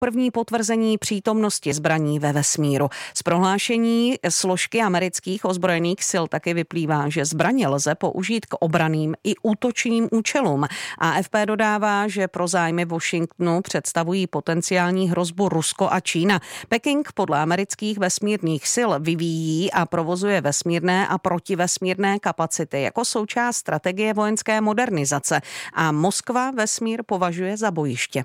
první potvrzení přítomnosti zbraní ve vesmíru. Z prohlášení složky amerických ozbrojených sil taky vyplývá, že zbraně lze použít k obranným i útočným účelům. AFP dodává, že pro zájmy Washingtonu představují potenciální hrozbu Rusko a Čína. Peking podle amerických vesmírných sil vyvíjí a provozuje vesmírné a protivesmírné kapacity jako součást strategie vojenské modernizace a Moskva vesmír považuje za bojiště.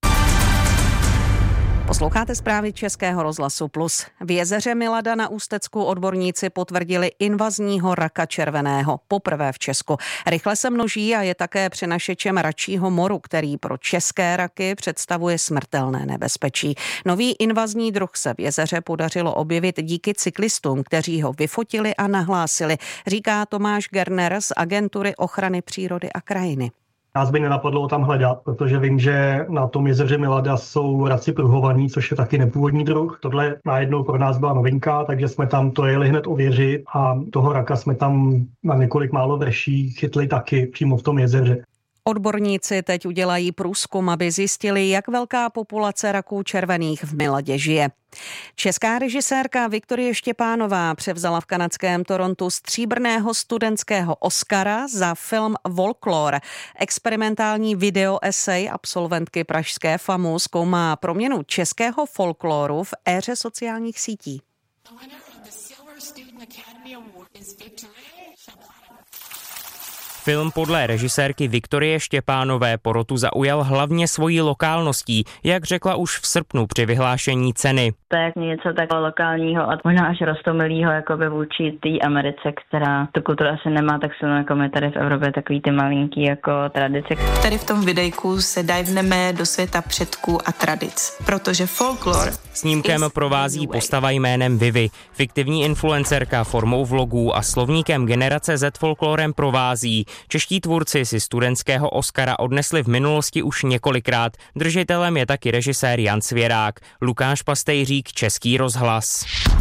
Posloucháte zprávy Českého rozhlasu Plus. V jezeře Milada na Ústecku odborníci potvrdili invazního raka červeného. Poprvé v Česku. Rychle se množí a je také přenašečem račího moru, který pro české raky představuje smrtelné nebezpečí. Nový invazní druh se v jezeře podařilo objevit díky cyklistům, kteří ho vyfotili a nahlásili, říká Tomáš Gerner z Agentury ochrany přírody a krajiny. Nás by nenapadlo ho tam hledat, protože vím, že na tom jezeře Milada jsou raci pruhovaní, což je taky nepůvodní druh. Tohle najednou pro nás byla novinka, takže jsme tam to jeli hned ověřit a toho raka jsme tam na několik málo vrší chytli taky přímo v tom jezeře. Odborníci teď udělají průzkum, aby zjistili, jak velká populace raků červených v Miladě žije. Česká režisérka Viktorie Štěpánová převzala v kanadském Torontu stříbrného studentského Oscara za film Folklore. Experimentální video esej absolventky pražské FAMU zkoumá proměnu českého folkloru v éře sociálních sítí. Film podle režisérky Viktorie Štěpánové porotu zaujal hlavně svojí lokálností, jak řekla už v srpnu při vyhlášení ceny. To je něco tak lokálního a možná až roztomilýho jakoby vůči té Americe, která tu kulturu asi nemá tak silno jako my tady v Evropě, takový ty malinký jako tradice. Tady v tom videjku se divneme do světa předků a tradic, protože folklor Snímkem provází postava jménem Vivi. Fiktivní influencerka formou vlogů a slovníkem Generace Z folklorem provází. Čeští tvůrci si studentského Oscara odnesli v minulosti už několikrát. Držitelem je taky režisér Jan Svěrák. Lukáš Pastejřík, Český rozhlas.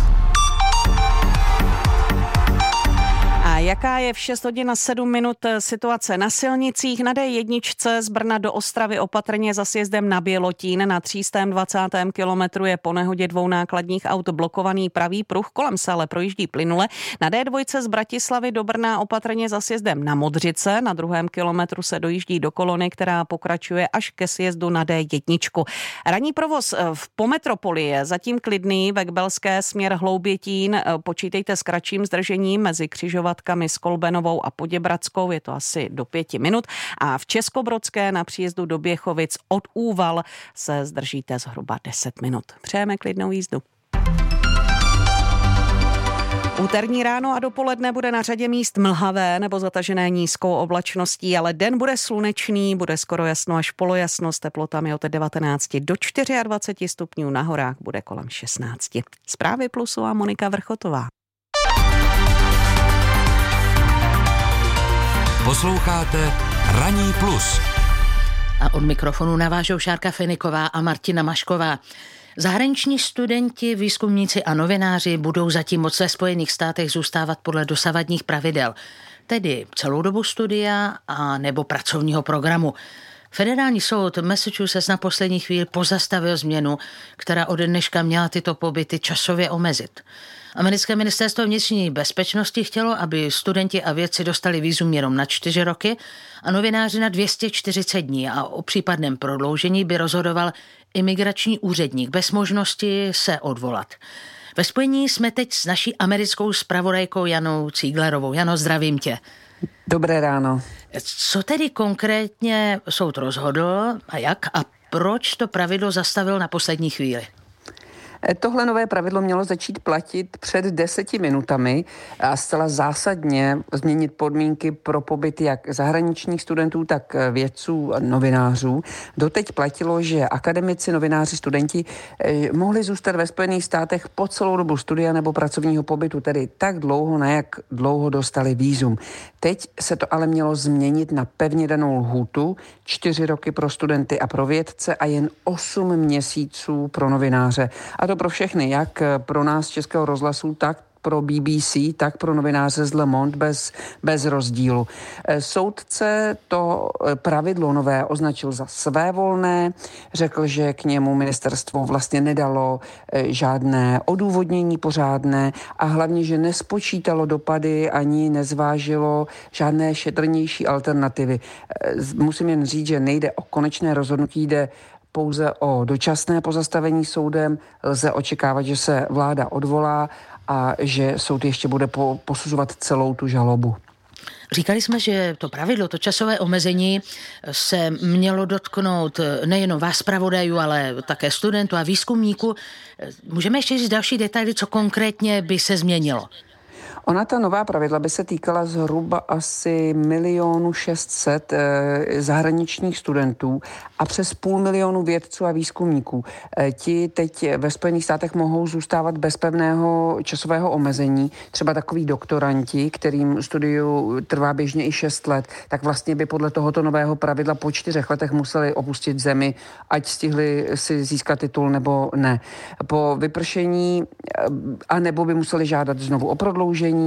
A jaká je v 6 hodin a 7 minut situace na silnicích? Na D1 z Brna do Ostravy opatrně za sjezdem na Bělotín na 320. kilometru je po nehodě 2 nákladních aut blokovaný pravý pruh, kolem se ale projíždí plynule. Na D2 z Bratislavy do Brna opatrně za sjezdem na Modřice, na 2. kilometru se dojíždí do kolony, která pokračuje až ke sjezdu na D1. Ranní provoz po metropoli je zatím klidný, Vekbelské směr Hloubětín, počítejte s kratším zdržením mezi křižovatkami s Kolbenovou a Poděbradskou, je to asi do 5 minut. A v Českobrodské na příjezdu do Běchovic od Úval se zdržíte zhruba 10 minut. Přejeme klidnou jízdu. Úterní ráno a dopoledne bude na řadě míst mlhavé nebo zatažené nízkou oblačností, ale den bude slunečný, bude skoro jasno až polojasno s teplotami od 19 do 24 stupňů, na horách bude kolem 16. Zprávy Plusu a Monika Vrchotová. Posloucháte Ranní plus. A od mikrofonu navážou Šárka Feniková a Martina Mašková. Zahraniční studenti, výzkumníci a novináři budou zatím moct ve Spojených státech zůstávat podle dosavadních pravidel, tedy celou dobu studia a nebo pracovního programu. Federální soud Massachusetts na poslední chvíli pozastavil změnu, která ode dneška měla tyto pobyty časově omezit. Americké ministerstvo vnitřní bezpečnosti chtělo, aby studenti a vědci dostali vízum jenom na 4 roky a novináři na 240 dní a o případném prodloužení by rozhodoval imigrační úředník bez možnosti se odvolat. Ve spojení jsme teď s naší americkou zpravodajkou Janou Cíglerovou. Jano, zdravím tě. Dobré ráno. Co tedy konkrétně soud rozhodl a jak a proč to pravidlo zastavil na poslední chvíli? Tohle nové pravidlo mělo začít platit před 10 minutami a zcela zásadně změnit podmínky pro pobyt jak zahraničních studentů, tak vědců a novinářů. Doteď platilo, že akademici, novináři, studenti mohli zůstat ve Spojených státech po celou dobu studia nebo pracovního pobytu, tedy tak dlouho, na jak dlouho dostali vízum. Teď se to ale mělo změnit na pevně danou lhůtu, 4 roky pro studenty a pro vědce a jen 8 měsíců pro novináře. A to pro všechny, jak pro nás z Českého rozhlasu, tak pro BBC, tak pro novináře z Le Monde bez rozdílu. Soudce to pravidlo nové označil za svévolné, řekl, že k němu ministerstvo vlastně nedalo žádné odůvodnění pořádné a hlavně, že nespočítalo dopady ani nezvážilo žádné šetrnější alternativy. Musím jen říct, že nejde o konečné rozhodnutí, jde pouze o dočasné pozastavení soudem. Lze očekávat, že se vláda odvolá a že soud ještě bude posuzovat celou tu žalobu. Říkali jsme, že to pravidlo, to časové omezení se mělo dotknout nejenom vás zpravodajů, ale také studentů a výzkumníků. Můžeme ještě říct další detaily, co konkrétně by se změnilo? Ta nová pravidla by se týkala zhruba asi 1 600 000 zahraničních studentů a přes 500 000 vědců a výzkumníků. Ti teď ve Spojených státech mohou zůstávat bez pevného časového omezení. Třeba takový doktoranti, kterým studiu trvá běžně i 6 let, tak vlastně by podle tohoto nového pravidla po 4 letech museli opustit zemi, ať stihli si získat titul nebo ne. Po vypršení a nebo by museli žádat znovu o prodloužení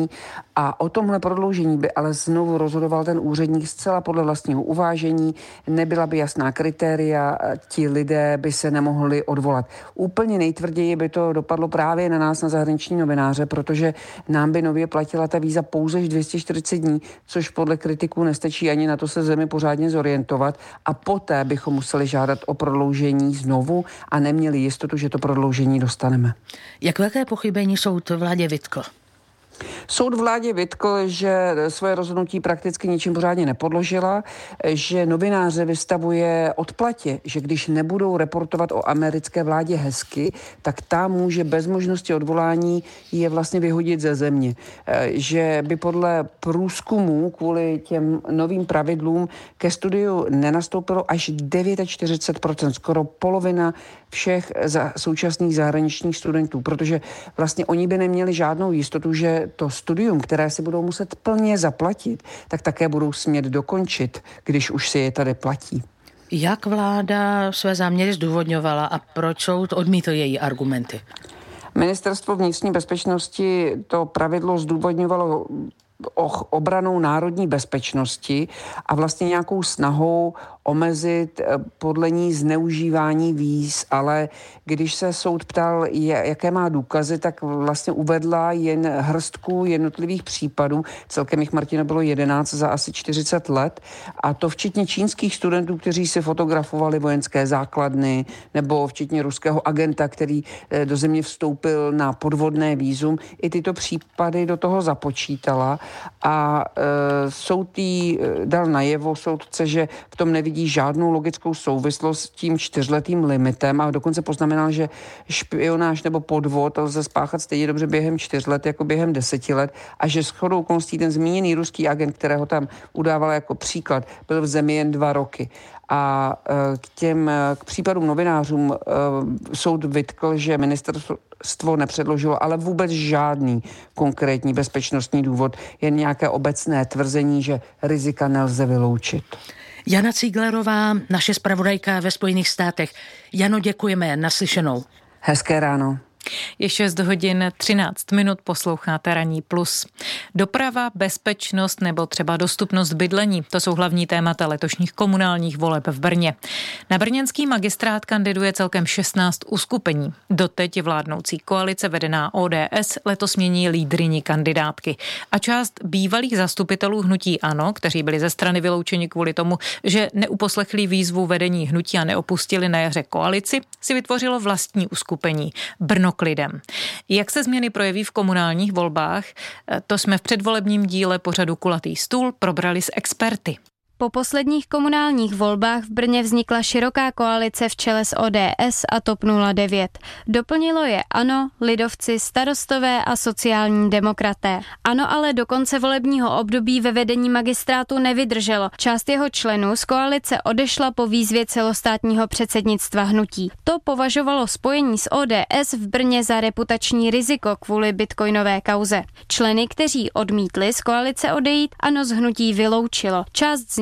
a o tomhle prodloužení by ale znovu rozhodoval ten úředník zcela podle vlastního uvážení, nebyla by jasná kritéria, ti lidé by se nemohli odvolat. Úplně nejtvrději by to dopadlo právě na nás, na zahraniční novináře, protože nám by nově platila ta víza pouze 240 dní, což podle kritiků nestačí ani na to se zemi pořádně zorientovat a poté bychom museli žádat o prodloužení znovu a neměli jistotu, že to prodloužení dostaneme. Jak velké pochybení soud vládě vytkl? Soud vládě vytkl, že svoje rozhodnutí prakticky ničím pořádně nepodložila, že novináře vystavuje odplatě, že když nebudou reportovat o americké vládě hezky, tak ta může bez možnosti odvolání je vlastně vyhodit ze země. Že by podle průzkumů kvůli těm novým pravidlům ke studiu nenastoupilo až 49%, skoro polovina všech současných zahraničních studentů, protože vlastně oni by neměli žádnou jistotu, že to studium, které si budou muset plně zaplatit, tak také budou smět dokončit, když už si je tady platí. Jak vláda své záměry zdůvodňovala a proč soud odmítl její argumenty? Ministerstvo vnitřní bezpečnosti to pravidlo zdůvodňovalo obranou národní bezpečnosti a vlastně nějakou snahou omezit podle ní zneužívání víz, ale když se soud ptal, jaké má důkazy, tak vlastně uvedla jen hrstku jednotlivých případů. Celkem jich, Martina, bylo 11 za asi 40 let a to včetně čínských studentů, kteří si fotografovali vojenské základny, nebo včetně ruského agenta, který do země vstoupil na podvodné vízum. I tyto případy do toho započítala a soud jí dal najevo soudce, že v tom nevidí žádnou logickou souvislost s tím 4letým limitem a dokonce poznamenal, že špionáž nebo podvod lze spáchat stejně dobře během 4 let jako během 10 let a že shodou okolností ten zmíněný ruský agent, kterého tam udával jako příklad, byl v zemi jen 2 roky. A k případům novinářům soud vytkl, že ministerstvo nepředložilo ale vůbec žádný konkrétní bezpečnostní důvod, jen nějaké obecné tvrzení, že rizika nelze vyloučit. Jana Cíglerová, naše zpravodajka ve Spojených státech. Jano, děkujeme, naslyšenou. Hezké ráno. Je 6:13, posloucháte Ranní plus. Doprava, bezpečnost nebo třeba dostupnost bydlení, to jsou hlavní témata letošních komunálních voleb v Brně. Na brněnský magistrát kandiduje celkem 16 uskupení. Doteď vládnoucí koalice vedená ODS letos mění lídryni kandidátky. A část bývalých zastupitelů hnutí ANO, kteří byli ze strany vyloučeni kvůli tomu, že neuposlechli výzvu vedení hnutí a neopustili na jaře koalici, si vytvořilo vlastní uskupení Brno k lidem. Jak se změny projeví v komunálních volbách, to jsme v předvolebním díle pořadu Kulatý stůl probrali s experty. Po posledních komunálních volbách v Brně vznikla široká koalice v čele s ODS a TOP 09. Doplnilo je ANO, lidovci, starostové a sociální demokraté. ANO ale do konce volebního období ve vedení magistrátu nevydrželo. Část jeho členů z koalice odešla po výzvě celostátního předsednictva hnutí. To považovalo spojení s ODS v Brně za reputační riziko kvůli bitcoinové kauze. Členy, kteří odmítli z koalice odejít, ANO z hnutí vyloučilo. Část z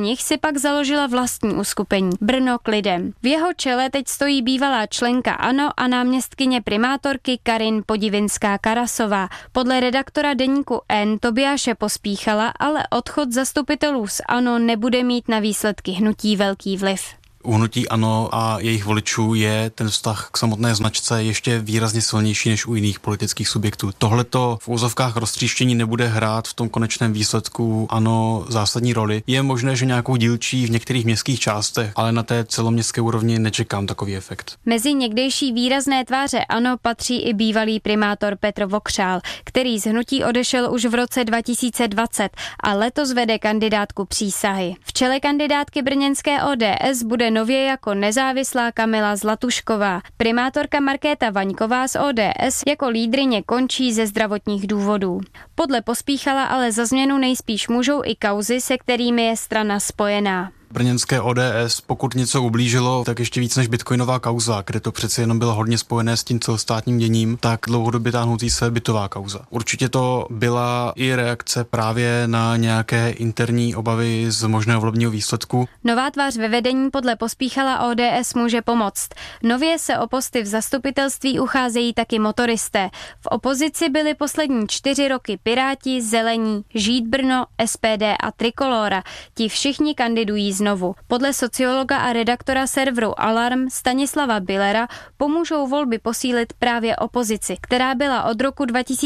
nich si pak založila vlastní uskupení Brno k lidem. V jeho čele teď stojí bývalá členka ANO a náměstkyně primátorky Karin Podivinská-Karasová. Podle redaktora deníku N Tobiáše Pospíchala ale odchod zastupitelů z ANO nebude mít na výsledky hnutí velký vliv. U hnutí ANO a jejich voličů je ten vztah k samotné značce ještě výrazně silnější než u jiných politických subjektů. Tohleto v úzovkách roztříštění nebude hrát v tom konečném výsledku ANO zásadní roli. Je možné, že nějakou dílčí v některých městských částech, ale na té celoměstské úrovni nečekám takový efekt. Mezi někdejší výrazné tváře ANO patří i bývalý primátor Petr Vokřál, který z hnutí odešel už v roce 2020 a letos vede kandidátku přísahy. V čele kandidátky brněnské ODS bude nově jako nezávislá Kamila Zlatušková. Primátorka Markéta Vaňková z ODS jako lídryně končí ze zdravotních důvodů. Podle Pospíchala ale za změnu nejspíš můžou i kauzy, se kterými je strana spojená. Brněnské ODS, pokud něco ublížilo, tak ještě víc než bitcoinová kauza, kde to přeci jenom bylo hodně spojené s tím celostátním děním, tak dlouhodobě táhnoucí se bytová kauza. Určitě to byla i reakce právě na nějaké interní obavy z možného volebního výsledku. Nová tvář ve vedení podle Pospíchala ODS může pomoct. Nově se o posty v zastupitelství ucházejí taky motoristé. V opozici byly poslední 4 roky Piráti, Zelení, Žít Brno, SPD a Trikolóra. Ti všichni kandidují znovu. Podle sociologa a redaktora serveru Alarm Stanislava Billera pomůžou volby posílit právě opozici, která byla od roku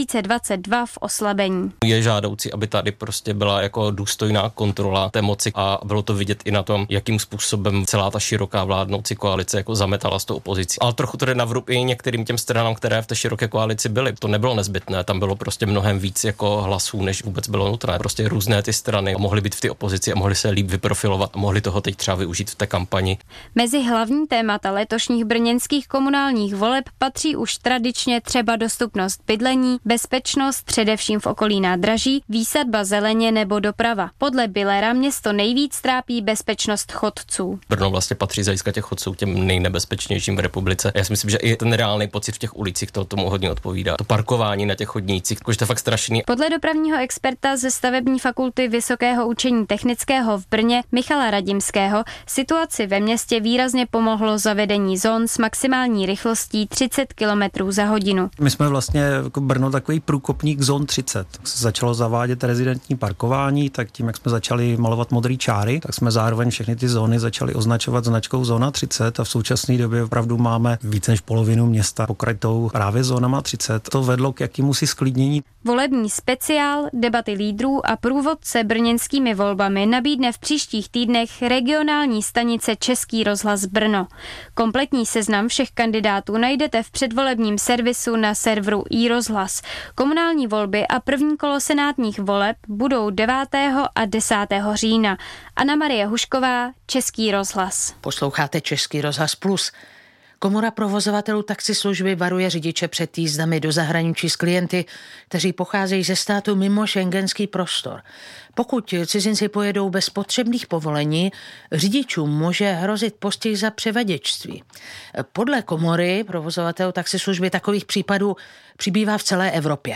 2022 v oslabení. Je žádoucí, aby tady prostě byla jako důstojná kontrola té moci a bylo to vidět i na tom, jakým způsobem celá ta široká vládnoucí koalice jako zametala s tou opozicí. Ale trochu to jde na vrub i některým těm stranám, které v té široké koalici byly. To nebylo nezbytné, tam bylo prostě mnohem víc jako hlasů, než vůbec bylo nutné. Prostě různé ty strany mohly být v té opozici a mohly se líp vyprofilovat. Mohli toho teď třeba využít v té kampani. Mezi hlavní témata letošních brněnských komunálních voleb patří už tradičně třeba dostupnost bydlení, bezpečnost především v okolí nádraží, výsadba zeleně nebo doprava. Podle Billera město nejvíc trápí bezpečnost chodců. Brno vlastně patří z hlediska těch chodců těm nejnebezpečnějším v republice. Já si myslím, že i ten reálný pocit v těch ulicích tomu hodně odpovídá. To parkování na těch chodnících, to je fakt strašný. Podle dopravního experta ze stavební fakulty Vysokého učení technického v Brně Michala Radimského situaci ve městě výrazně pomohlo zavedení zón s maximální rychlostí 30 km za hodinu. My jsme vlastně jako Brno takový průkopník zón 30. Se začalo zavádět rezidentní parkování, tak tím, jak jsme začali malovat modré čáry, tak jsme zároveň všechny ty zóny začali označovat značkou zóna 30 a v současné době opravdu máme víc než polovinu města pokrytou právě zónama 30. To vedlo k jakémusi sklidnění. Volební speciál, debaty lídrů a průvodce brněnskými volbami nabídne v příštích týdnech regionální stanice Český rozhlas Brno. Kompletní seznam všech kandidátů najdete v předvolebním servisu na serveru iRozhlas. Komunální volby a první kolo senátních voleb budou 9. a 10. října. Anna Marie Hušková, Český rozhlas. Posloucháte Český rozhlas Plus. Komora provozovatelů taxislužby varuje řidiče před jízdami do zahraničí s klienty, kteří pocházejí ze státu mimo šengenský prostor. Pokud cizinci pojedou bez potřebných povolení, řidičům může hrozit postih za převaděčství. Podle komory provozovatelů taxislužby takových případů přibývá v celé Evropě.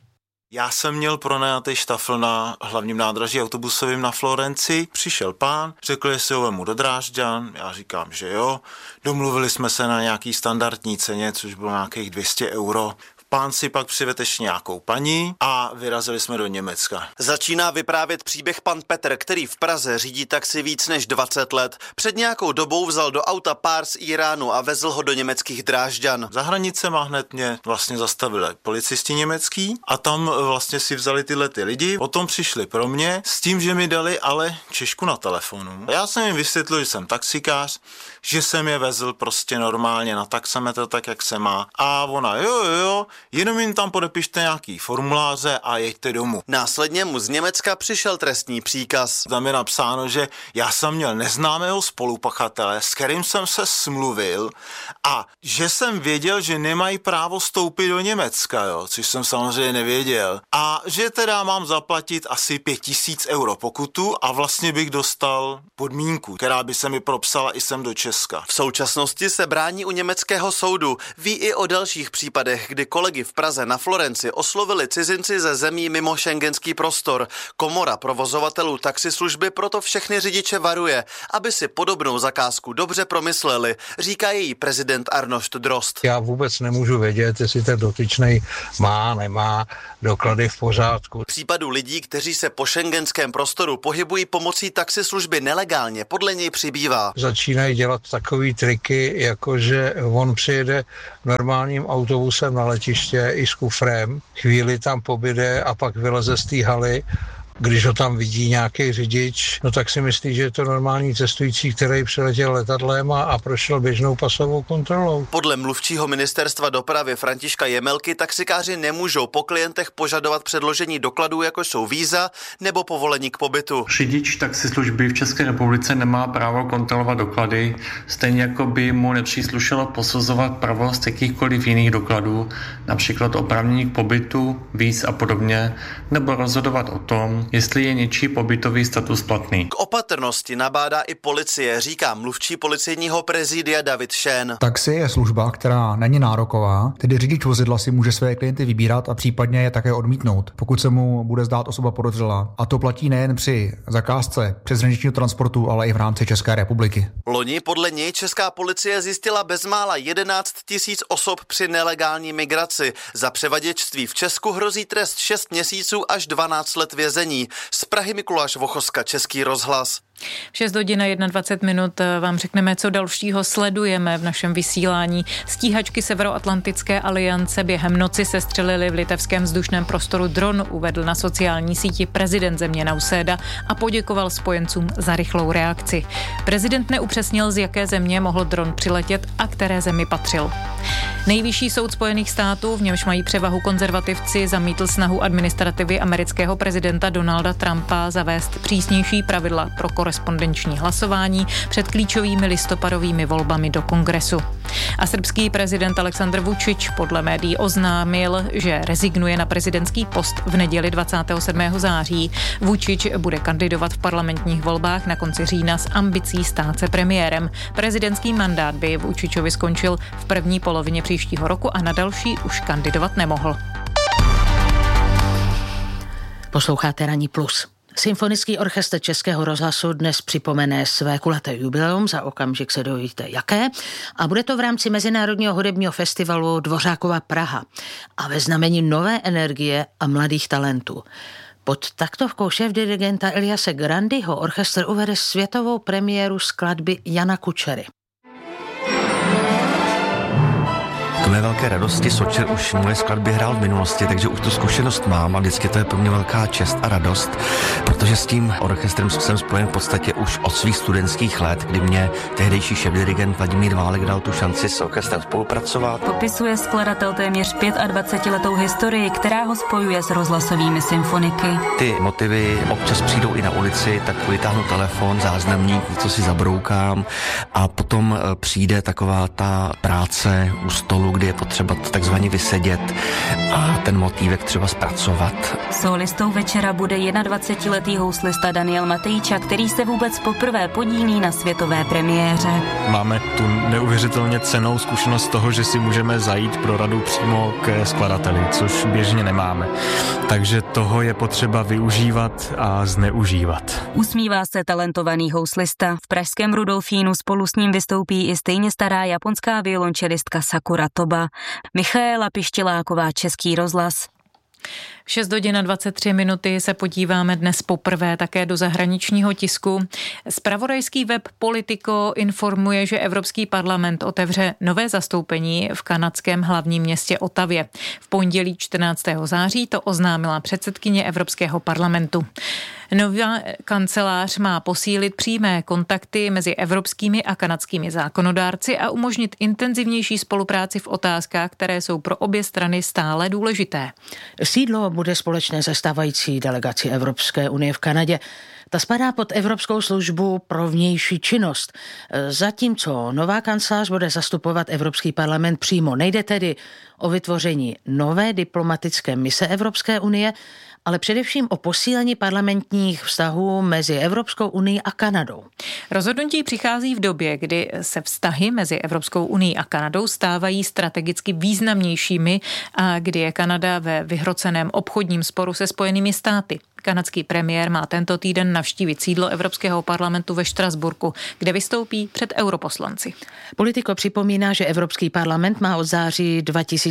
Já jsem měl pronajatý štafl na hlavním nádraží autobusovým na Florenci. Přišel pán, řekl, jestli ho vemu do Drážďan, já říkám, že jo. Domluvili jsme se na nějaký standardní ceně, což bylo nějakých 200 €. Pán si pak přivede ještě nějakou paní a vyrazili jsme do Německa. Začíná vyprávět příběh pan Petr, který v Praze řídí taxi víc než 20 let. Před nějakou dobou vzal do auta pár z Iránu a vezl ho do německých Drážďan. Za hranicema hned mě vlastně zastavili policisti německý a tam vlastně si vzali tyhle ty lidi. Potom přišli pro mě s tím, že mi dali ale češku na telefonu. Já jsem jim vysvětlil, že jsem taxikář, že jsem je vezl prostě normálně na taxametr tak, jak se má. A ona jo, jenom jim tam podepište nějaký formuláře a jeďte domů. Následně mu z Německa přišel trestní příkaz. Tam je napsáno, že já jsem měl neznámého spolupachatele, s kterým jsem se smluvil a že jsem věděl, že nemají právo vstoupit do Německa, jo, což jsem samozřejmě nevěděl. A že teda mám zaplatit asi 5000 € pokutu a vlastně bych dostal podmínku, která by se mi propsala i sem do Česka. V současnosti se brání u německého soudu. Ví i o dalších případech, kdy kolegové kolegy v Praze na Florenci oslovili cizinci ze zemí mimo schengenský prostor. Komora provozovatelů taxislužby proto všechny řidiče varuje, aby si podobnou zakázku dobře promysleli, říká její prezident Arnošt Drozd. Já vůbec nemůžu vědět, jestli ten dotyčný má, nemá doklady v pořádku. Případů lidí, kteří se po schengenském prostoru pohybují pomocí taxislužby nelegálně, podle něj přibývá. Začínají dělat takový triky, jakože on přijede normálním autobusem na letiště i s kufrem, chvíli tam pobyde a pak vyleze z té haly. Když ho tam vidí nějaký řidič, no tak si myslí, že je to normální cestující, který přiletěl letadlem a prošel běžnou pasovou kontrolou. Podle mluvčího ministerstva dopravy Františka Jemelky taxikáři nemůžou po klientech požadovat předložení dokladů, jako jsou víza nebo povolení k pobytu. Řidič taxislužby v České republice nemá právo kontrolovat doklady, stejně jako by mu nepříslušelo posuzovat pravost jakýchkoliv jiných dokladů, například oprávnění k pobytu, víz a podobně, nebo rozhodovat o tom, jestli je něčí pobytový status platný. K opatrnosti nabádá i policie, říká mluvčí policejního prezidia David Šén. Taxi je služba, která není nároková, tedy řidič vozidla si může své klienty vybírat a případně je také odmítnout, pokud se mu bude zdát osoba podezřelá. A to platí nejen při zakázce přeshraničního transportu, ale i v rámci České republiky. Loni podle něj česká policie zjistila bezmála 11 000 osob při nelegální migraci. Za převaděčství v Česku hrozí trest 6 měsíců až 12 let vězení. Z Prahy Mikuláš Vochoska, Český rozhlas. 6 hodin a 21 minut vám řekneme, co dalšího sledujeme v našem vysílání. Stíhačky Severoatlantické aliance během noci sestřelily v litevském vzdušném prostoru dron, uvedl na sociální síti prezident země Nauseda a poděkoval spojencům za rychlou reakci. Prezident neupřesnil, z jaké země mohl dron přiletět a které zemi patřil. Nejvyšší soud Spojených států, v němž mají převahu konzervativci, zamítl snahu administrativy amerického prezidenta Donalda Trumpa zavést přísnější pravidla pro korespondenční hlasování před klíčovými listopadovými volbami do Kongresu. A srbský prezident Aleksandr Vučić podle médií oznámil, že rezignuje na prezidentský post v neděli 27. září. Vučić bude kandidovat v parlamentních volbách na konci října s ambicí stát se premiérem. Prezidentský mandát by Vučićovi skončil v první polovině příštího roku a na další už kandidovat nemohl. Posloucháte Ranní plus. Symfonický orchestr Českého rozhlasu dnes připomene své kulaté jubileum, za okamžik se dovíte jaké, a bude to v rámci Mezinárodního hudebního festivalu Dvořákova Praha a ve znamení nové energie a mladých talentů. Pod taktovkou šéfdirigenta Eliase Grandyho orchestr uvede světovou premiéru skladby Jana Kučery. K mé velké radosti Sočer už moje skladby hrál v minulosti, takže už tu zkušenost mám a vždycky to je pro mě velká čest a radost, protože s tím orchestrem jsem spojen v podstatě už od svých studentských let, kdy mě tehdejší šéfdirigent Vladimír Válek dal tu šanci s orchestrem spolupracovat. Popisuje skladatel téměř 25letou historii, která ho spojuje s rozhlasovými symfoniky. Ty motivy občas přijdou i na ulici, tak vytáhnu telefon, záznamník, něco si zabroukám a potom přijde taková ta práce u stolu, kdy je potřeba takzvaně vysedět a ten motívek třeba zpracovat. Solistou večera bude 21letý houslista Daniel Matejča, který se vůbec poprvé podílí na světové premiéře. Máme tu neuvěřitelně cennou zkušenost toho, že si můžeme zajít pro radu přímo ke skladateli, což běžně nemáme. Takže toho je potřeba využívat a zneužívat. Usmívá se talentovaný houslista. V pražském Rudolfínu spolu s ním vystoupí i stejně stará japonská violončelistka Sakura Toba. Michaela Pištěláková, Český rozhlas. 6 hodin a 23 minuty se podíváme dnes poprvé také do zahraničního tisku. Zpravodajský web Politico informuje, že Evropský parlament otevře nové zastoupení v kanadském hlavním městě Ottawě. V pondělí 14. září to oznámila předsedkyně Evropského parlamentu. Nová kancelář má posílit přímé kontakty mezi evropskými a kanadskými zákonodárci a umožnit intenzivnější spolupráci v otázkách, které jsou pro obě strany stále důležité. Sídlo bude společné se stávající delegací Evropské unie v Kanadě. Ta spadá pod Evropskou službu pro vnější činnost. Zatímco nová kancelář bude zastupovat Evropský parlament přímo. Nejde tedy o vytvoření nové diplomatické mise Evropské unie, ale především o posílení parlamentních vztahů mezi Evropskou unií a Kanadou. Rozhodnutí přichází v době, kdy se vztahy mezi Evropskou unií a Kanadou stávají strategicky významnějšími a kdy je Kanada ve vyhroceném obchodním sporu se Spojenými státy. Kanadský premiér má tento týden navštívit sídlo Evropského parlamentu ve Štrasburku, kde vystoupí před europoslanci. Politico připomíná, že Evropský parlament má od září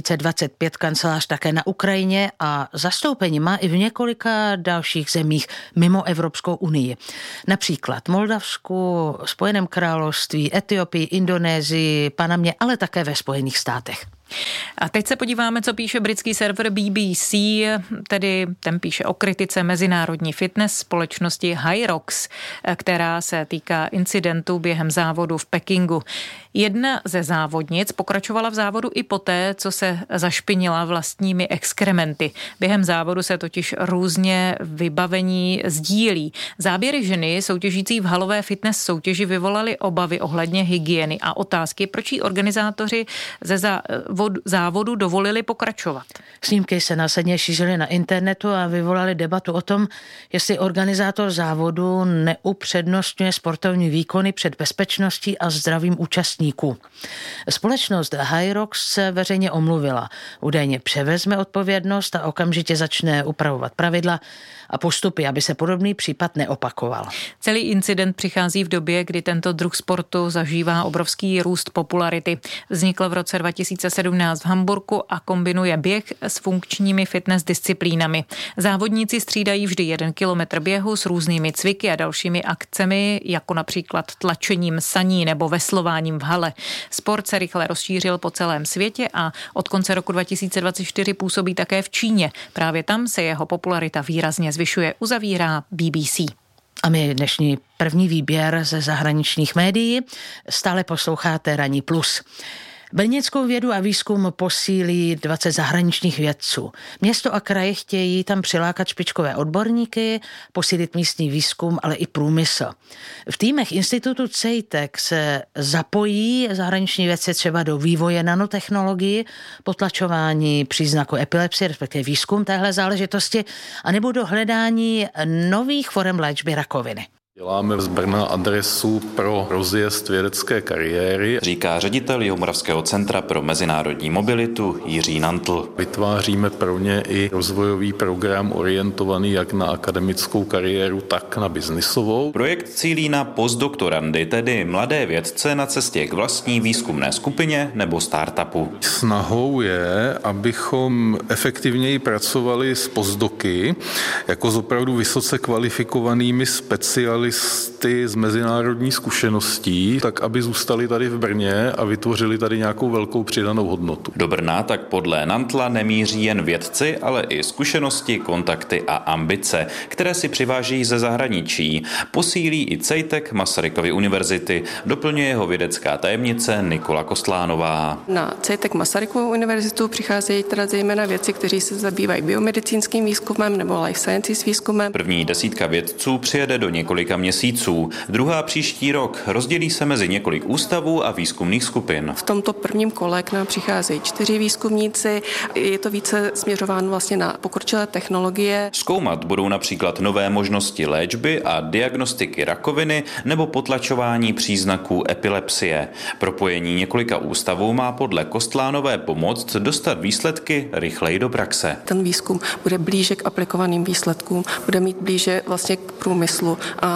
2025 kancelář také na Ukrajině a zastoupení má i v několika dalších zemích mimo Evropskou unii. Například Moldavsku, Spojeném království, Etiopii, Indonésii, Panamě, ale také ve Spojených státech. A teď se podíváme, co píše britský server BBC, tedy ten píše o kritice mezinárodní fitness společnosti Hyrox, která se týká incidentu během závodu v Pekingu. Jedna ze závodnic pokračovala v závodu i poté, co se zašpinila vlastními exkrementy. Během závodu se totiž různě vybavení sdílí. Záběry ženy soutěžící v halové fitness soutěži vyvolaly obavy ohledně hygieny a otázky, proč jí organizátoři ze závodu dovolili pokračovat. Snímky se následně šířily na internetu a vyvolaly debatu o tom, jestli organizátor závodu neupřednostňuje sportovní výkony před bezpečností a zdravím účastníků. Společnost Hyrox se veřejně omluvila. Údajně převezme odpovědnost a okamžitě začne upravovat pravidla a postupy, aby se podobný případ neopakoval. Celý incident přichází v době, kdy tento druh sportu zažívá obrovský růst popularity. Vznikl v roce 2017 v Hamburku a kombinuje běh s funkčními fitness disciplínami. Závodníci střídají vždy 1 kilometr běhu s různými cviky a dalšími akcemi, jako například tlačením saní nebo veslováním v hale. Sport se rychle rozšířil po celém světě a od konce roku 2024 působí také v Číně. Právě tam se jeho popularita výrazně zvyšuje, uzavírá BBC. A my dnešní první výběr ze zahraničních médií. Stále posloucháte Ranní plus. Brněnskou vědu a výzkum posílí 20 zahraničních vědců. Město a kraje chtějí tam přilákat špičkové odborníky, posílit místní výzkum, ale i průmysl. V týmech institutu CEITEC se zapojí zahraniční vědci třeba do vývoje nanotechnologií, potlačování příznaku epilepsie, respektive výzkum téhle záležitosti, anebo do hledání nových forem léčby rakoviny. Děláme z Brna adresu pro rozjezd vědecké kariéry, říká ředitel Jihomoravského centra pro mezinárodní mobilitu Jiří Nantl. Vytváříme pro ně i rozvojový program orientovaný jak na akademickou kariéru, tak na biznisovou. Projekt cílí na postdoktorandy, tedy mladé vědce na cestě k vlastní výzkumné skupině nebo startupu. Snahou je, abychom efektivněji pracovali s postdoky, jako s opravdu vysoce kvalifikovanými specialisty s mezinárodní zkušeností, tak aby zůstali tady v Brně a vytvořili tady nějakou velkou přidanou hodnotu. Do Brna tak podle Nantla nemíří jen vědci, ale i zkušenosti, kontakty a ambice, které si přiváží ze zahraničí. Posílí i CEITEC Masarykovy univerzity, doplňuje jeho vědecká tajemnice Nikola Kostlánová. Na CEITEC Masarykovu univerzitu přicházejí teda zejména vědci, kteří se zabývají biomedicínským výzkumem nebo life sciences výzkumem. První 10 vědců přijede do několika měsíců. Druhá příští rok. Rozdělí se mezi několik ústavů a výzkumných skupin. V tomto prvním kole k nám přicházejí 4 výzkumníci. Je to více směřováno vlastně na pokročilé technologie. Zkoumat budou například nové možnosti léčby a diagnostiky rakoviny nebo potlačování příznaků epilepsie. Propojení několika ústavů má podle Kostlánové pomoct dostat výsledky rychleji do praxe. Ten výzkum bude blíže k aplikovaným výsledkům, bude mít blíže vlastně k průmyslu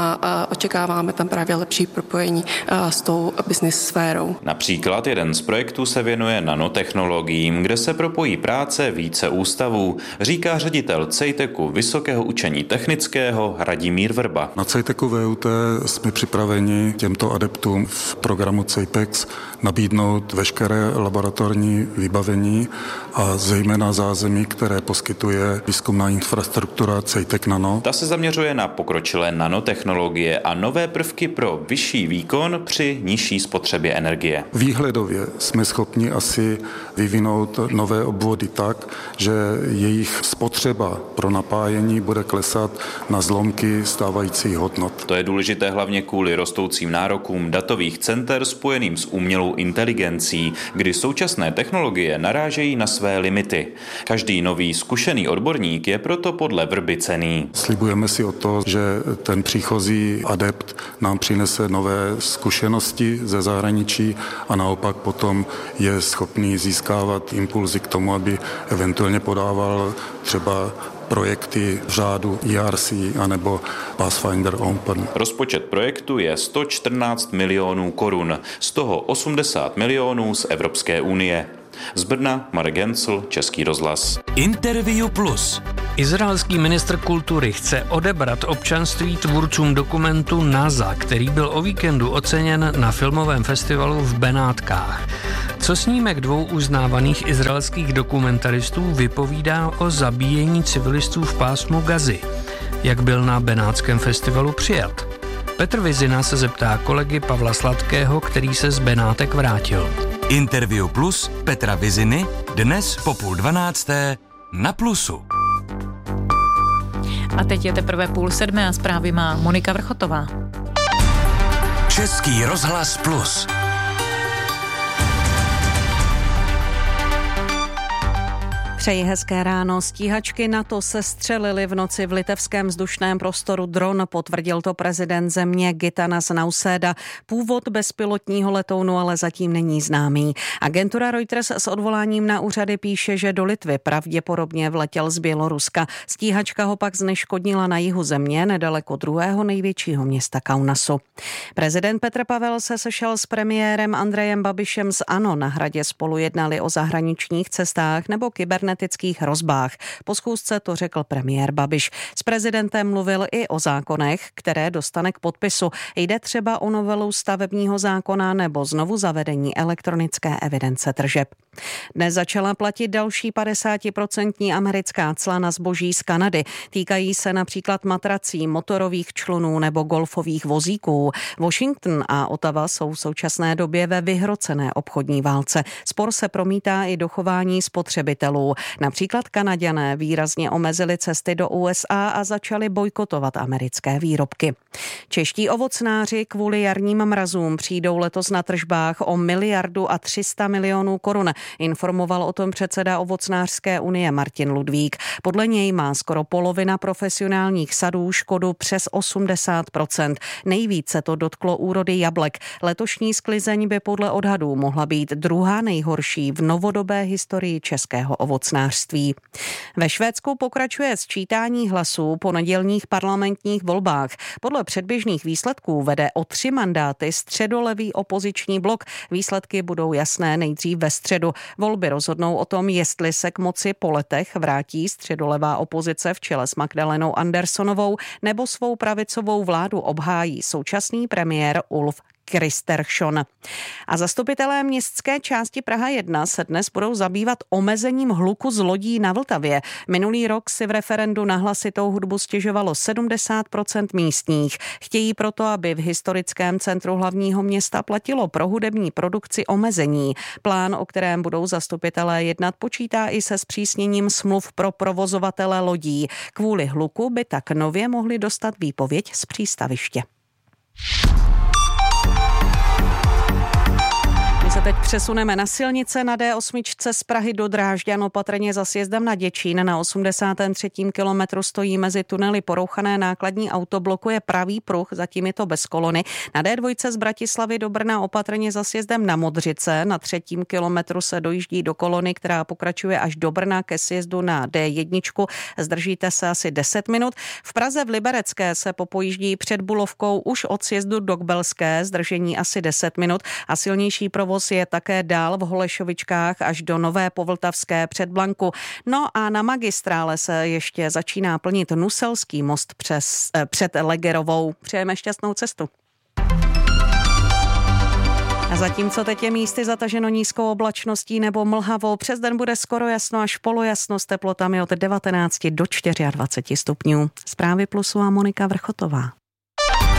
a očekáváme tam právě lepší propojení s tou business sférou. Například jeden z projektů se věnuje nanotechnologiím, kde se propojí práce více ústavů, říká ředitel CEITECu Vysokého učení technického Radimír Vrba. Na CEITECu VUT jsme připraveni těmto adeptům v programu CEITEX nabídnout veškeré laboratorní vybavení a zejména zázemí, které poskytuje výzkumná infrastruktura CEITEC Nano. Ta se zaměřuje na pokročilé nanotechnologie technologie a nové prvky pro vyšší výkon při nižší spotřebě energie. Výhledově jsme schopni asi vyvinout nové obvody tak, že jejich spotřeba pro napájení bude klesat na zlomky stávajících hodnot. To je důležité hlavně kvůli rostoucím nárokům datových center spojeným s umělou inteligencí, kdy současné technologie narážejí na své limity. Každý nový zkušený odborník je proto podle Vrby cenný. Slibujeme si o to, že ten příchozí adept nám přinese nové zkušenosti ze zahraničí a naopak potom je schopný získávat impulzy k tomu, aby eventuálně podával třeba projekty v řádu ERC anebo Pathfinder Open. Rozpočet projektu je 114 milionů korun, z toho 80 milionů z Evropské unie. Z Brna Marek Gencl, Český rozhlas. Interview Plus. Izraelský ministr kultury chce odebrat občanství tvůrcům dokumentu NASA, který byl o víkendu oceněn na filmovém festivalu v Benátkách. Co snímek dvou uznávaných izraelských dokumentaristů vypovídá o zabíjení civilistů v pásmu Gazy? Jak byl na Benátském festivalu přijat? Petr Vizina se zeptá kolegy Pavla Sladkého, který se z Benátek vrátil. Interview Plus Petra Viziny dnes po 11:30 na Plusu. A teď je teprve 6:30 a zprávy má Monika Vrchotová. Český rozhlas Plus. Přeji hezké ráno. Stíhačky NATO sestřelily v noci v litevském vzdušném prostoru dron, potvrdil to prezident země Gitanas Nausėda. Původ bezpilotního letounu ale zatím není známý. Agentura Reuters s odvoláním na úřady píše, že do Litvy pravděpodobně vletěl z Běloruska. Stíhačka ho pak zneškodnila na jihu země, nedaleko druhého největšího města Kaunasu. Prezident Petr Pavel se sešel s premiérem Andrejem Babišem z ANO. Na Hradě spolu jednali o zahraničních cestách nebo kybernetických hrozbách. Po schůzce to řekl premiér Babiš. S prezidentem mluvil i o zákonech, které dostane k podpisu. Jde třeba o novelu stavebního zákona nebo znovu zavedení elektronické evidence tržeb. Dnes začala platit další 50% americká cla na zboží z Kanady. Týkají se například matrací, motorových člunů nebo golfových vozíků. Washington a Ottawa jsou v současné době ve vyhrocené obchodní válce. Spor se promítá i do chování spotřebitelů. Například Kanaďané výrazně omezili cesty do USA a začali bojkotovat americké výrobky. Čeští ovocnáři kvůli jarním mrazům přijdou letos na tržbách o 1,3 miliardy korun. Informoval o tom předseda Ovocnářské unie Martin Ludvík. Podle něj má skoro polovina profesionálních sadů škodu přes 80%. Nejvíce to dotklo úrody jablek. Letošní sklizeň by podle odhadů mohla být druhá nejhorší v novodobé historii českého ovocnářství. Ve Švédsku pokračuje sčítání hlasů po nedělních parlamentních volbách. Podle předběžných výsledků vede o 3 mandáty středolevý opoziční blok. Výsledky budou jasné nejdřív ve středu. Volby rozhodnou o tom, jestli se k moci po letech vrátí středolevá opozice v čele s Magdalenou Anderssonovou nebo svou pravicovou vládu obhájí současný premiér Ulf Kristersson. A zastupitelé městské části Praha 1 se dnes budou zabývat omezením hluku z lodí na Vltavě. Minulý rok si v referendu na hlasitou hudbu stěžovalo 70% místních. Chtějí proto, aby v historickém centru hlavního města platilo pro hudební produkci omezení. Plán, o kterém budou zastupitelé jednat, počítá i se zpřísněním smluv pro provozovatele lodí. Kvůli hluku by tak nově mohli dostat výpověď z přístaviště. Se teď přesuneme na silnice. Na D8 z Prahy do Drážďan opatrně za sjezdem na Děčín. Na 83. kilometru stojí mezi tunely porouchané nákladní auto, blokuje pravý pruh, zatím je to bez kolony. Na D2 z Bratislavy do Brna opatrně za sjezdem na Modřice. Na 3. kilometru se dojíždí do kolony, která pokračuje až do Brna ke sjezdu na D1. Zdržíte se asi 10 minut. V Praze v Liberecké se popojíždí před Bulovkou už od sjezdu do Kbelské, zdržení asi 10 minut a silnější provoz je také dál v Holešovičkách až do Nové Povltavské před Blanku. No a na magistrále se ještě začíná plnit Nuselský most před Legerovou. Přejeme šťastnou cestu. A zatímco teď je místy zataženo nízkou oblačností nebo mlhavou, přes den bude skoro jasno až polojasno s teplotami od 19 do 24 stupňů. Zprávy Plusu a Monika Vrchotová.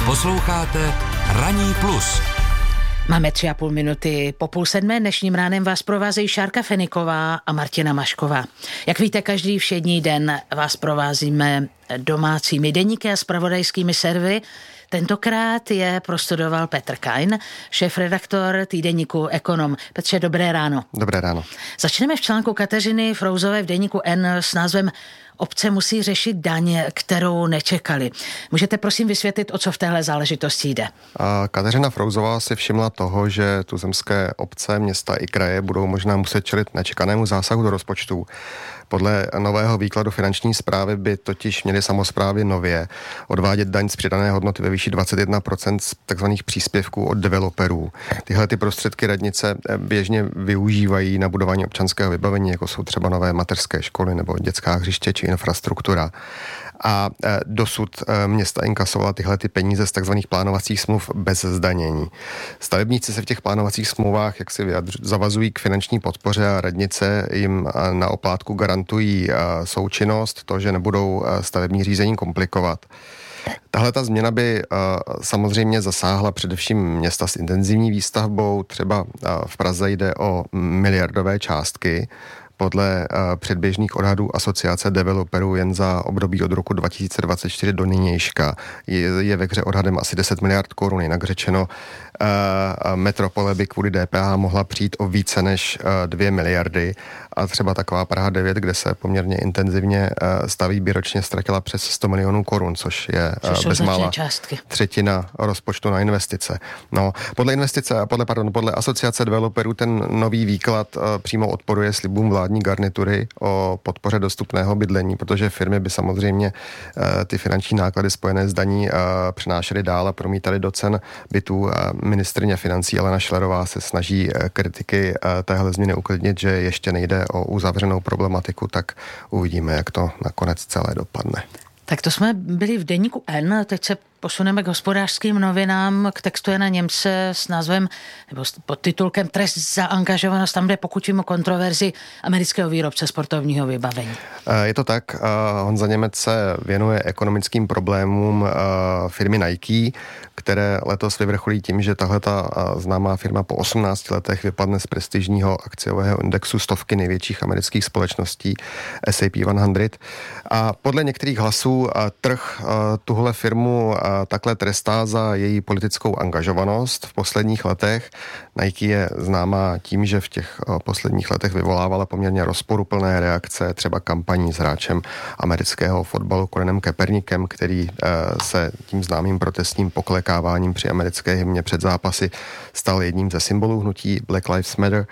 Posloucháte Ranní plus. Máme 3,5 minuty po 6:30. Dnešním ránem vás provázejí Šárka Feniková a Martina Mašková. Jak víte, každý všední den vás provázíme domácími deníky a zpravodajskými servery. Tentokrát je prostudoval Petr Kain, šéfredaktor týdeníku Ekonom. Petře, dobré ráno. Dobré ráno. Začneme v článku Kateřiny Frouzové v deníku N s názvem Obce musí řešit daň, kterou nečekali. Můžete prosím vysvětlit, o co v téhle záležitosti jde? Kateřina Frouzová si všimla toho, že tuzemské obce, města i kraje budou možná muset čelit nečekanému zásahu do rozpočtů. Podle nového výkladu finanční správy by totiž měly samosprávy nově odvádět daň z přidané hodnoty ve výši 21% z takzvaných příspěvků od developerů. Tyhle ty prostředky radnice běžně využívají na budování občanského vybavení, jako jsou třeba nové mateřské školy nebo dětská hřiště či infrastruktura. A dosud města inkasovala tyhle ty peníze z takzvaných plánovacích smluv bez zdanění. Stavebníci se v těch plánovacích smlouvách jaksi zavazují k finanční podpoře a radnice jim na oplátku garantují součinnost, to, že nebudou stavební řízení komplikovat. Tahle ta změna by samozřejmě zasáhla především města s intenzivní výstavbou, třeba v Praze jde o miliardové částky. Podle předběžných odhadů Asociace developerů jen za období od roku 2024 do nynějška je ve hře odhadem asi 10 miliard korun. Jinak řečeno, metropole by kvůli DPH mohla přijít o více než 2 miliardy a třeba taková Praha 9, kde se poměrně intenzivně staví, by ročně ztratila přes 100 milionů korun, což je bezmála třetina rozpočtu na investice. No, podle Asociace developerů ten nový výklad přímo odporuje slibům vládní garnitury o podpoře dostupného bydlení, protože firmy by samozřejmě ty finanční náklady spojené s daní přenášely dál a promítaly do cen bytů. Ministryně financí Alena Schillerová se snaží kritiky téhle změny uklidnit, že ještě nejde o uzavřenou problematiku, tak uvidíme, jak to nakonec celé dopadne. Tak to jsme byli v deníku N, teď se posuneme k Hospodářským novinám, k textu Jana Němce s názvem, nebo pod titulkem Trest za angažovanost, tam jde pokud vím o kontroverzi amerického výrobce sportovního vybavení. Je to tak, Honza Němec se věnuje ekonomickým problémům firmy Nike, které letos vyvrcholí tím, že tahleta známá firma po 18 letech vypadne z prestižního akciového indexu stovky největších amerických společností S&P 100. A podle některých hlasů trh tuhle firmu takhle trestá za její politickou angažovanost v posledních letech. Nike je známá tím, že v těch posledních letech vyvolávala poměrně rozporuplné reakce, třeba kampaní s hráčem amerického fotbalu Colinem Kaepernickem, který se tím známým protestním poklekáváním při americké hymně před zápasy stal jedním ze symbolů hnutí Black Lives Matter.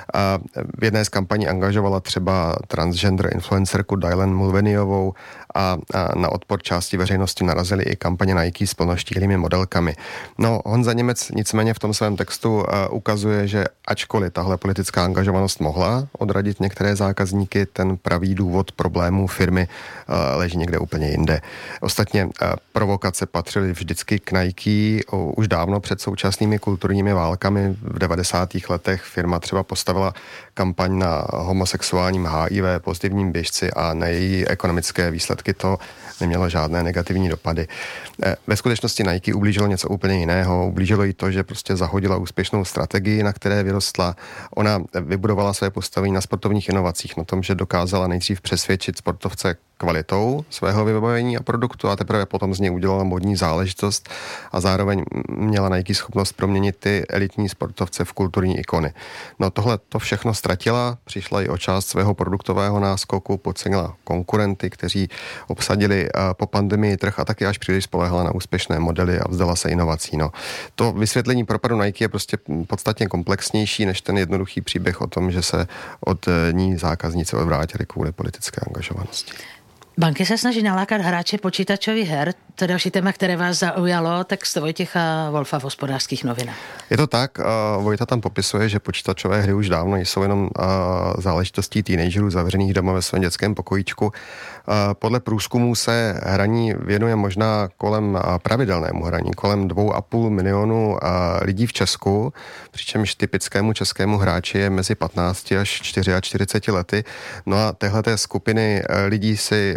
V jedné z kampaní angažovala třeba transgender influencerku Dylan Mulvaneyovou a na odpor části veřejnosti narazily i kampaně Nike s plnoštíhlými modelkami. No, Honza Němec nicméně v tom svém textu ukazuje, že ačkoliv tahle politická angažovanost mohla odradit některé zákazníky, ten pravý důvod problémů firmy leží někde úplně jinde. Ostatně provokace patřily vždycky k Nike už dávno před současnými kulturními válkami. V 90. letech firma třeba postavila kampaň na homosexuálním HIV pozitivním běžci a na její ekonomické výsledky to nemělo žádné negativní dopady. Ve skutečnosti Nike ublížilo něco úplně jiného. Ublížilo jí to, že prostě zahodila úspěšnou strategii, na které vyrostla. Ona vybudovala své postavení na sportovních inovacích, na tom, že dokázala nejdřív přesvědčit sportovce kvalitou svého vybavení a produktu a teprve potom z něj udělala modní záležitost a zároveň měla Nike schopnost proměnit ty elitní sportovce v kulturní ikony. No tohle to všechno ztratila, přišla i o část svého produktového náskoku, podcenila konkurenty, kteří obsadili po pandemii trh a taky až příliš spolehla na úspěšné modely a vzdala se inovací. No. To vysvětlení propadu Nike je prostě podstatně komplexnější než ten jednoduchý příběh o tom, že se od ní zákazníci odvrátili kvůli politické angažovanosti. Banky se snaží nalákat hráče počítačových her. To je další téma, které vás zaujalo, text Vojtěcha Wolfa v Hospodářských novinách. Je to tak, Vojta tam popisuje, že počítačové hry už dávno jsou jenom záležitostí teenagerů zavřených doma ve svém dětském pokojíčku. Podle průzkumů se hraní věnuje možná pravidelnému hraní kolem 2,5 milionu lidí v Česku, přičemž typickému českému hráči je mezi 15 až 44 lety. No a téhleté skupiny lidí si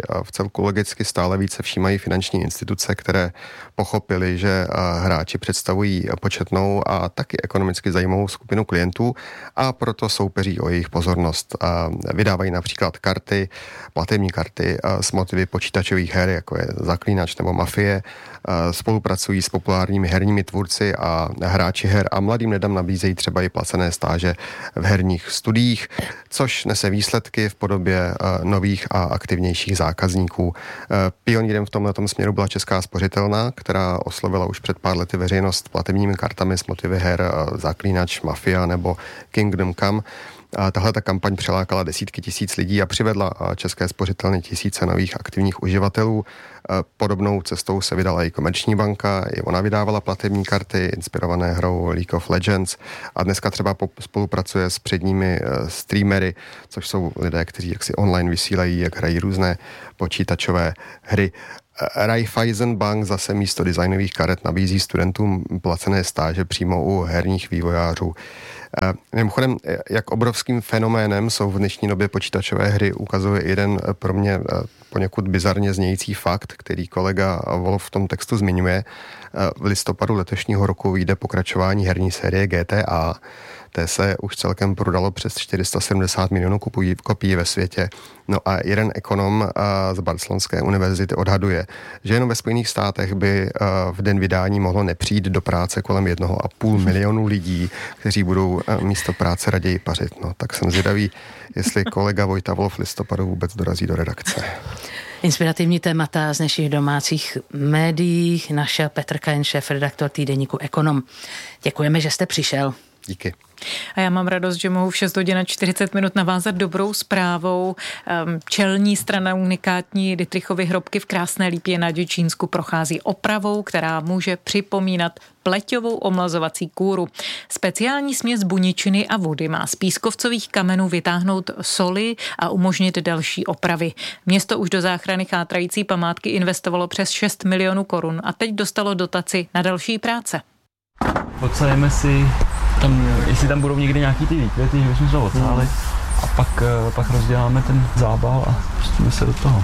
v celku logicky stále více všímají finanční instituce, které pochopili, že hráči představují početnou a taky ekonomicky zajímavou skupinu klientů a proto soupeří o jejich pozornost. Vydávají například karty, platební karty s motivy počítačových her, jako je Zaklínač nebo Mafie, spolupracují s populárními herními tvůrci a hráči her a mladým lidem nabízejí třeba i placené stáže v herních studiích, což nese výsledky v podobě nových a aktivnějších zákazníků. Pionýrem v tomhletom směru byla Česká spořitelna, která oslovila už před pár lety veřejnost platebními kartami s motivy her Zaklínač, Mafia nebo Kingdom Come. Tahle ta kampaň přilákala desítky tisíc lidí a přivedla České spořitelny tisíce nových aktivních uživatelů. Podobnou cestou se vydala i Komerční banka, i ona vydávala platební karty inspirované hrou League of Legends a dneska třeba spolupracuje s předními streamery, což jsou lidé, kteří jaksi online vysílají, jak hrají různé počítačové hry. Raiffeisen Bank zase místo designových karet nabízí studentům placené stáže přímo u herních vývojářů. Mimochodem, jak obrovským fenoménem jsou v dnešní době počítačové hry, ukazuje jeden pro mě poněkud bizarně znějící fakt, který kolega Wolf v tom textu zmiňuje. V listopadu letošního roku vyjde pokračování herní série GTA. Té se už celkem prodalo přes 470 milionů kopií ve světě. No a jeden ekonom z Barcelonské univerzity odhaduje, že jenom ve Spojených státech by v den vydání mohlo nepřijít do práce kolem 1,5 milionu lidí, kteří budou místo práce raději pařit. No tak jsem zvědavý, jestli kolega Vojta Wolf v listopadu vůbec dorazí do redakce. Inspirativní témata z našich domácích médií, naš Petr Kajen, šéfredaktor týdeníku Ekonom. Děkujeme, že jste přišel. Díky. A já mám radost, že mohu v 6 hodin a 40 minut navázat dobrou zprávou. Čelní strana unikátní Dittrichovy hrobky v Krásné Lípě na Děčínsku prochází opravou, která může připomínat pleťovou omlazovací kůru. Speciální směs buničiny a vody má z pískovcových kamenů vytáhnout soli a umožnit další opravy. Město už do záchrany chátrající památky investovalo přes 6 milionů korun a teď dostalo dotaci na další práce. Ocajeme si tam, jestli tam budou někdy nějaký ty výkvěty, že bychom to ocáli a pak rozděláme ten zábal a pustíme se do toho.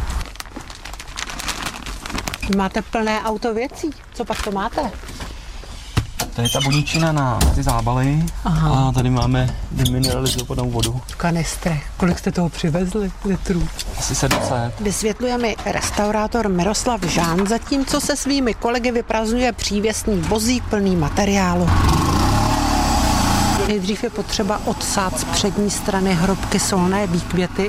Máte plné auto věcí, co pak to máte? To je ta buničina na ty zábaly. Aha. A tady máme demineralizovanou vodu. V kanistrech. Kolik jste toho přivezli litrů? Asi 700. Vysvětluje mi restaurátor Miroslav Žán, zatímco se svými kolegy vyprazdňuje přívěsný vozík plný materiálu. Nejdřív je potřeba odsát z přední strany hrobky solné výkvěty.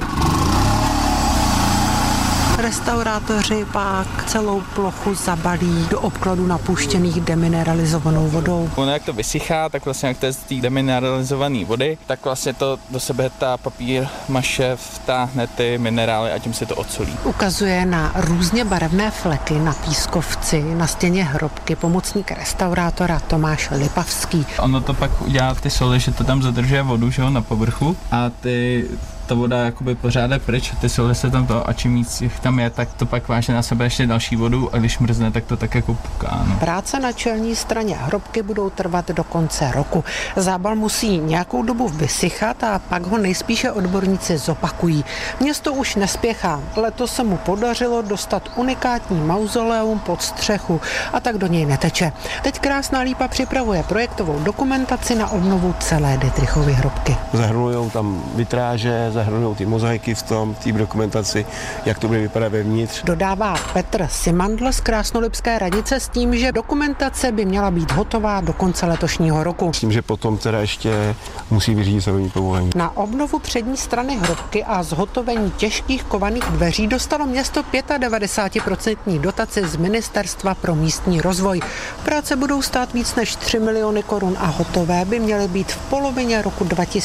Restaurátoři pak celou plochu zabalí do obkladu napuštěných demineralizovanou vodou. Ono jak to vysychá, tak vlastně jak to je z té demineralizované vody, tak vlastně to do sebe ta papír maše vtáhne ty minerály a tím se to odsolí. Ukazuje na různě barevné fleky na pískovci na stěně hrobky pomocník restaurátora Tomáš Lipavský. Ono to pak udělá ty soli, že to tam zadržuje vodu, že jo, na povrchu a ta voda jakoby pořád jde pryč, ty soli se tam to a čím víc jich tam je, tak to pak vážně na sebe ještě další vodu a když mrzne, tak to tak jako puká. No. Práce na čelní straně hrobky budou trvat do konce roku. Zábal musí nějakou dobu vysychat a pak ho nejspíše odborníci zopakují. Město už nespěchá. Letos se mu podařilo dostat unikátní mauzoleum pod střechu a tak do něj neteče. Teď Krásná Lípa připravuje projektovou dokumentaci na obnovu celé Dittrichovy hrobky. Zahrnujou tam vitráže, zahrnují ty mozaiky v té dokumentaci, jak to bude vypadat vevnitř. Dodává Petr Simandl z Krásnolipské radnice s tím, že dokumentace by měla být hotová do konce letošního roku. S tím, že potom teda ještě musí vyřídit stavební povolení. Na obnovu přední strany hrobky a zhotovení těžkých kovaných dveří dostalo město 95% dotaci z Ministerstva pro místní rozvoj. Práce budou stát víc než 3 miliony korun a hotové by měly být v polovině roku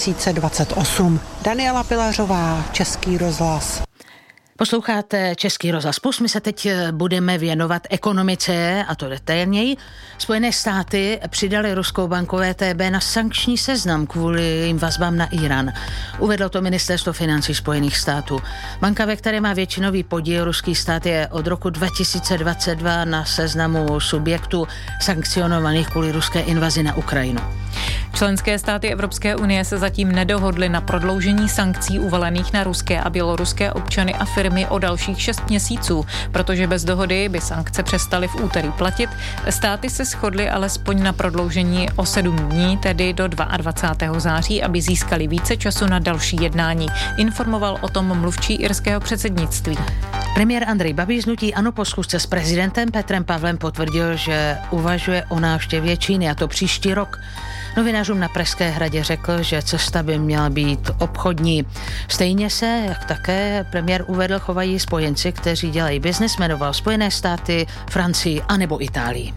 2028. Daniela Pilařová, Český rozhlas. Posloucháte Český rozhlas Plus, my se teď budeme věnovat ekonomice, a to detailněji. Spojené státy přidali ruskou banku VTB na sankční seznam kvůli jejím vazbám na Irán. Uvedlo to ministerstvo financí Spojených států. Banka, ve které má většinový podíl ruský stát, je od roku 2022 na seznamu subjektů sankcionovaných kvůli ruské invazi na Ukrajinu. Členské státy Evropské unie se zatím nedohodly na prodloužení sankcí uvalených na ruské a běloruské občany a firmy firmy o dalších 6 měsíců, protože bez dohody by sankce přestaly v úterý platit. Státy se shodly alespoň na prodloužení o 7 dní, tedy do 22. září, aby získali více času na další jednání. Informoval o tom mluvčí irského předsednictví. Premiér Andrej Babiš z hnutí ANO po schůzce s prezidentem Petrem Pavlem potvrdil, že uvažuje o návštěvě Číny, a to příští rok. Novinářům na Pražské hradě řekl, že cesta by měla být obchodní. Stejně se, jak také premiér uvedl, chovají spojenci, kteří dělají biznes, jmenoval Spojené státy, Francii anebo Itálii.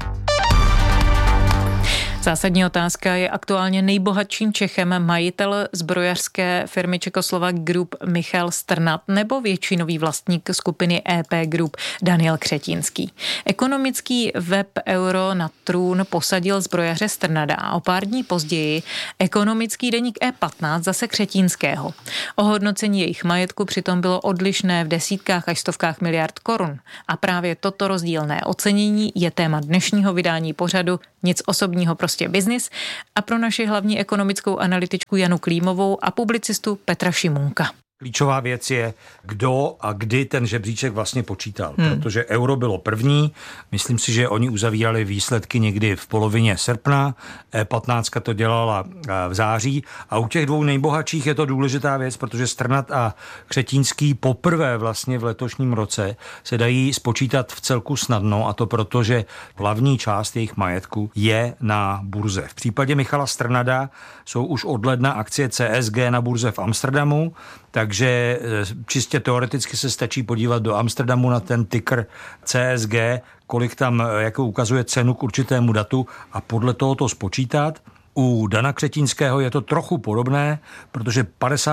Zásadní otázka: je aktuálně nejbohatším Čechem majitel zbrojařské firmy Czechoslovak Group Michal Strnad nebo většinový vlastník skupiny EP Group Daniel Křetínský? Ekonomický web Euro na trůn posadil zbrojaře Strnada a o pár dní později ekonomický deník E15 zase Křetínského. Ohodnocení jejich majetku přitom bylo odlišné v desítkách až stovkách miliard korun. A právě toto rozdílné ocenění je téma dnešního vydání pořadu Nic osobního, prostě biznis, a pro naši hlavní ekonomickou analytičku Janu Klímovou a publicistu Petra Šimunka. Klíčová věc je, kdo a kdy ten žebříček vlastně počítal, protože euro bylo první, myslím si, že oni uzavírali výsledky někdy v polovině srpna, E15 to dělala v září a u těch dvou nejbohatších je to důležitá věc, protože Strnad a Křetínský poprvé vlastně v letošním roce se dají spočítat v celku snadno, a to proto, že hlavní část jejich majetku je na burze. V případě Michala Strnada jsou už od ledna akcie CSG na burze v Amsterdamu, takže čistě teoreticky se stačí podívat do Amsterdamu na ten ticker CSG, kolik tam jako ukazuje cenu k určitému datu a podle toho to spočítat. U Dana Křetínského je to trochu podobné, protože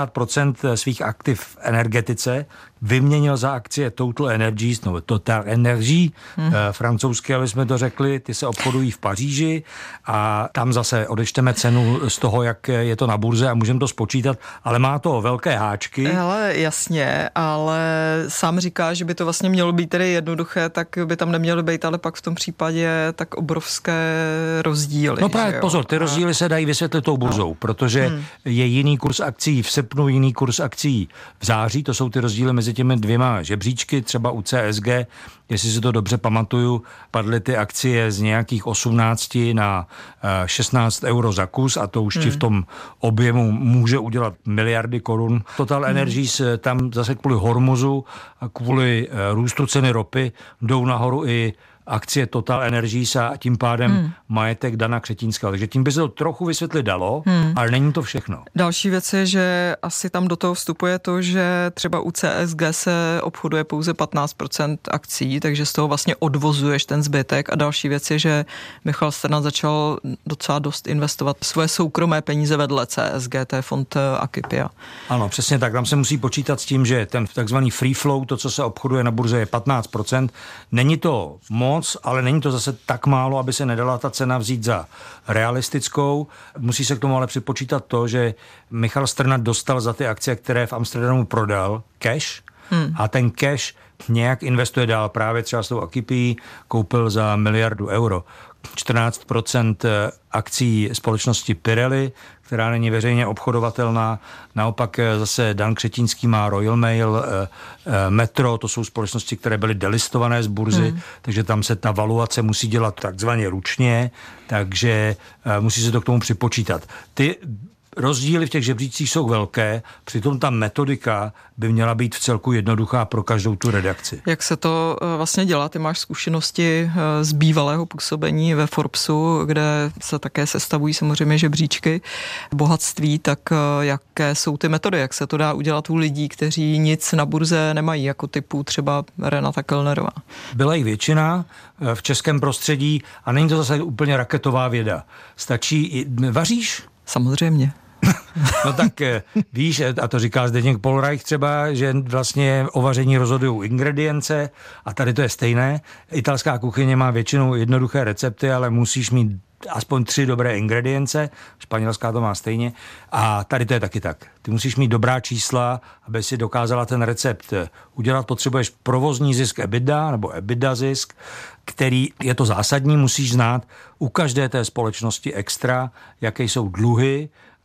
50% svých aktiv v energetice vyměnil za akcie Total Energies, no Total Energy, francouzsky, aby jsme to řekli, ty se obchodují v Paříži a tam zase odečteme cenu z toho, jak je to na burze a můžeme to spočítat, ale má to velké háčky. Hele, jasně, ale sám říká, že by to vlastně mělo být tedy jednoduché, tak by tam nemělo být, ale pak v tom případě tak obrovské rozdíly. No právě pozor, ty rozdíly se dají vysvětlit tou burzou, protože je jiný kurz akcí v srpnu, jiný kurz akcí v září, to jsou ty rozdíly mezi těmi dvěma žebříčky, třeba u CSG, jestli si to dobře pamatuju, padly ty akcie z nějakých 18 na 16 euro za kus a to už ti v tom objemu může udělat miliardy korun. Total Energies tam zase kvůli Hormuzu a kvůli růstu ceny ropy jdou nahoru i akcie Total Energies a tím pádem majetek Dana Křetínského. Takže tím by se to trochu vysvětlit dalo, ale není to všechno. Další věc je, že asi tam do toho vstupuje to, že třeba u CSG se obchoduje pouze 15% akcí, takže z toho vlastně odvozuješ ten zbytek. A další věc je, že Michal Strnad začal docela dost investovat svoje soukromé peníze vedle CSG, to je fond Akipia. Ano, přesně tak. Tam se musí počítat s tím, že ten takzvaný free flow, to, co se obchoduje na burze, je 15%. Není to moc, ale není to zase tak málo, aby se nedala ta cena vzít za realistickou. Musí se k tomu ale připočítat to, že Michal Strnad dostal za ty akcie, které v Amsterdamu prodal, cash a ten cash nějak investuje dál. Právě třeba s tou Akipií koupil za 1 miliardu euro 14% akcí společnosti Pirelli, která není veřejně obchodovatelná. Naopak zase Dan Křetínský má Royal Mail, Metro, to jsou společnosti, které byly delistované z burzy, takže tam se ta valuace musí dělat takzvaně ručně, takže musí se to k tomu připočítat. Ty rozdíly v těch žebříčcích jsou velké, přitom ta metodika by měla být v celku jednoduchá pro každou tu redakci. Jak se to vlastně dělá? Ty máš zkušenosti z bývalého působení ve Forbesu, kde se také sestavují samozřejmě žebříčky bohatství, tak jaké jsou ty metody? Jak se to dá udělat u lidí, kteří nic na burze nemají, jako typu třeba Renata Kellnerová? Byla jich většina v českém prostředí a není to zase úplně raketová věda. Stačí, vaříš? Samozřejmě. No tak víš, a to říká Zdeněk Polreich třeba, že vlastně o vaření rozhodují ingredience a tady to je stejné. Italská kuchyně má většinou jednoduché recepty, ale musíš mít aspoň 3 dobré ingredience, španělská to má stejně a tady to je taky tak. Ty musíš mít dobrá čísla, aby si dokázala ten recept udělat. Potřebuješ provozní zisk EBITDA nebo EBITDA zisk, který je to zásadní, musíš znát u každé té společnosti extra, jaké jsou dluhy,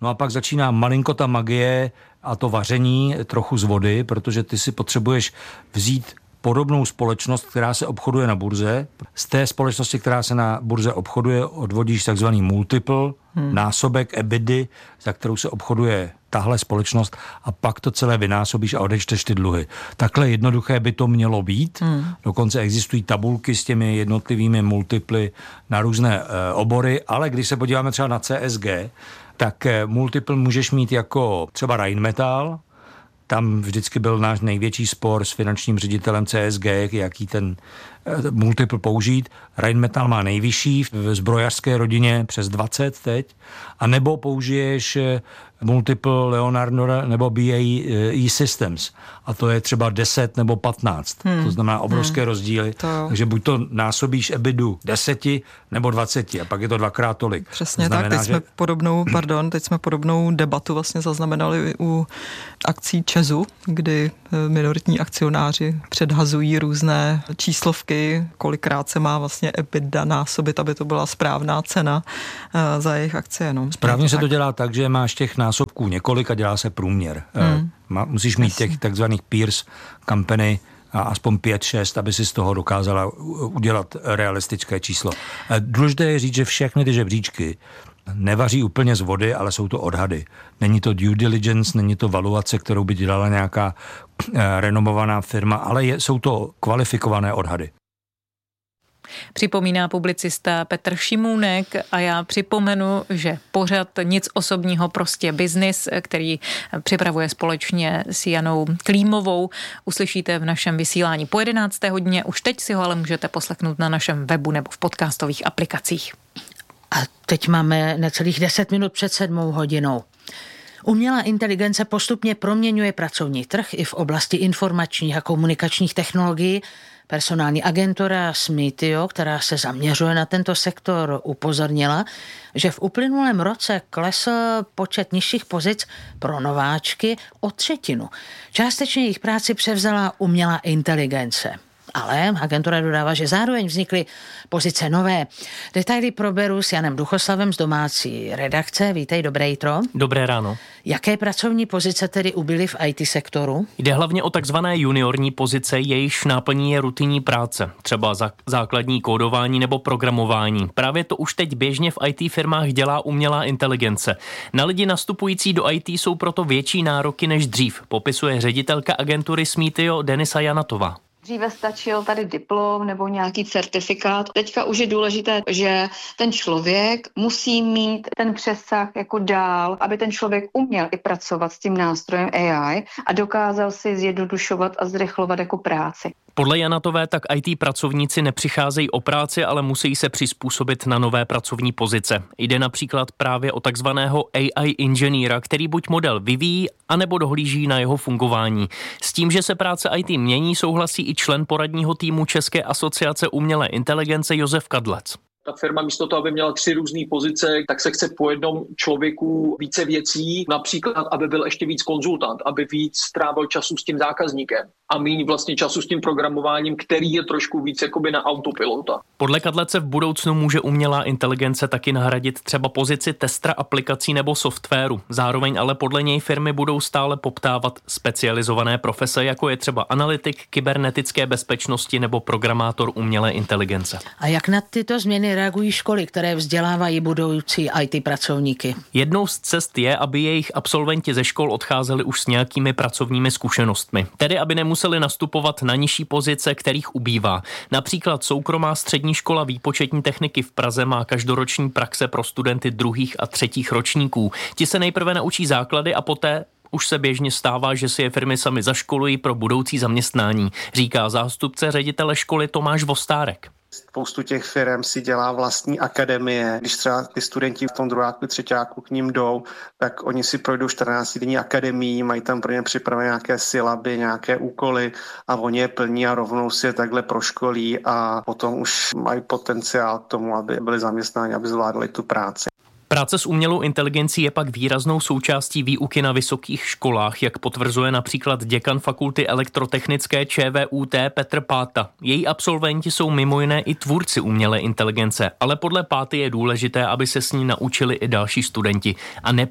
No a pak začíná malinko ta magie a to vaření trochu z vody, protože ty si potřebuješ vzít podobnou společnost, která se obchoduje na burze. Z té společnosti, která se na burze obchoduje, odvodíš takzvaný multiple, násobek EBITDA, za kterou se obchoduje tahle společnost a pak to celé vynásobíš a odečteš ty dluhy. Takhle jednoduché by to mělo být. Dokonce existují tabulky s těmi jednotlivými multiply na různé obory, ale když se podíváme třeba na CSG, tak multiple můžeš mít jako třeba Rheinmetall. Tam vždycky byl náš největší spor s finančním ředitelem CSG, jaký ten multiple použít. Rheinmetall má nejvyšší v zbrojařské rodině přes 20 teď. A nebo použiješ multiple Leonardo nebo BAE Systems. A to je třeba 10 nebo 15. To znamená obrovské rozdíly. Takže buď to násobíš EBITDu 10 nebo 20 a pak je to dvakrát tolik. Přesně tak, teď jsme podobnou debatu vlastně zaznamenali u akcí ČEZu, kdy minoritní akcionáři předhazují různé číslovky, kolikrát se má vlastně EBITDA násobit, aby to byla správná cena za jejich akcie. No. Správně se to dělá tak, že máš těch násobků několik a dělá se průměr. Musíš mít těch takzvaných peers company a aspoň 5-6, aby si z toho dokázala udělat realistické číslo. Důležité je říct, že všechny ty žebříčky nevaří úplně z vody, ale jsou to odhady. Není to due diligence, není to valuace, kterou by dělala nějaká renomovaná firma, ale jsou to kvalifikované odhady. Připomíná publicista Petr Šimůnek a já připomenu, že pořad Nic osobního, prostě biznis, který připravuje společně s Janou Klímovou, uslyšíte v našem vysílání po 11. hodině. Už teď si ho ale můžete poslechnout na našem webu nebo v podcastových aplikacích. A teď máme necelých 10 minut před 7 hodinou. Umělá inteligence postupně proměňuje pracovní trh i v oblasti informačních a komunikačních technologií. Personální agentura Smithio, která se zaměřuje na tento sektor, upozornila, že v uplynulém roce klesl počet nižších pozic pro nováčky o 1/3. Částečně jejich práci převzala umělá inteligence. Ale agentura dodává, že zároveň vznikly pozice nové. Detaily proberu s Janem Duchoslavem z domácí redakce. Vítej, dobré jitro. Dobré ráno. Jaké pracovní pozice tedy ubyly v IT sektoru? Jde hlavně o takzvané juniorní pozice, jejichž náplní je rutinní práce, třeba základní kódování nebo programování. Právě to už teď běžně v IT firmách dělá umělá inteligence. Na lidi nastupující do IT jsou proto větší nároky než dřív, popisuje ředitelka agentury Smithio Denisa Janatová. Dříve stačil tady diplom nebo nějaký certifikát. Teďka už je důležité, že ten člověk musí mít ten přesah jako dál, aby ten člověk uměl i pracovat s tím nástrojem AI a dokázal si zjednodušovat a zrychlovat jako práci. Podle Janatové tak IT pracovníci nepřicházejí o práci, ale musí se přizpůsobit na nové pracovní pozice. Jde například právě o takzvaného AI inženýra, který buď model vyvíjí, anebo dohlíží na jeho fungování. S tím, že se práce IT mění, souhlasí i člen poradního týmu České asociace umělé inteligence Josef Kadlec. Ta firma místo toho, aby měla 3 různé pozice, tak se chce po jednom člověku více věcí, například, aby byl ještě víc konzultant, aby víc strávil času s tím zákazníkem a míň vlastně času s tím programováním, který je trošku víc jakoby na autopilota. Podle Kadlece v budoucnu může umělá inteligence taky nahradit třeba pozici testra aplikací nebo softwaru. Zároveň ale podle něj firmy budou stále poptávat specializované profese, jako je třeba analytik kybernetické bezpečnosti nebo programátor umělé inteligence. A jak na tyto změny reagují školy, které vzdělávají budoucí IT pracovníky? Jednou z cest je, aby jejich absolventi ze škol odcházeli už s nějakými pracovními zkušenostmi. Tedy aby nemuseli nastupovat na nižší pozice, kterých ubývá. Například soukromá střední škola výpočetní techniky v Praze má každoroční praxe pro studenty 2. a 3. ročníků. Ti se nejprve naučí základy a poté už se běžně stává, že si je firmy sami zaškolují pro budoucí zaměstnání, říká zástupce ředitele školy Tomáš Vostárek. Spoustu těch firm si dělá vlastní akademie. Když třeba ty studenti v tom druháku, třeťáku k ním jdou, tak oni si projdou 14denní akademii, mají tam pro ně připravené nějaké sylaby, nějaké úkoly a oni je plní a rovnou si je takhle proškolí a potom už mají potenciál k tomu, aby byli zaměstnáni, aby zvládli tu práci. Práce s umělou inteligencí je pak výraznou součástí výuky na vysokých školách, jak potvrzuje například děkan fakulty elektrotechnické ČVUT Petr Páta. Její absolventi jsou mimo jiné i tvůrci umělé inteligence, ale podle Páty je důležité, aby se s ní naučili i další studenti a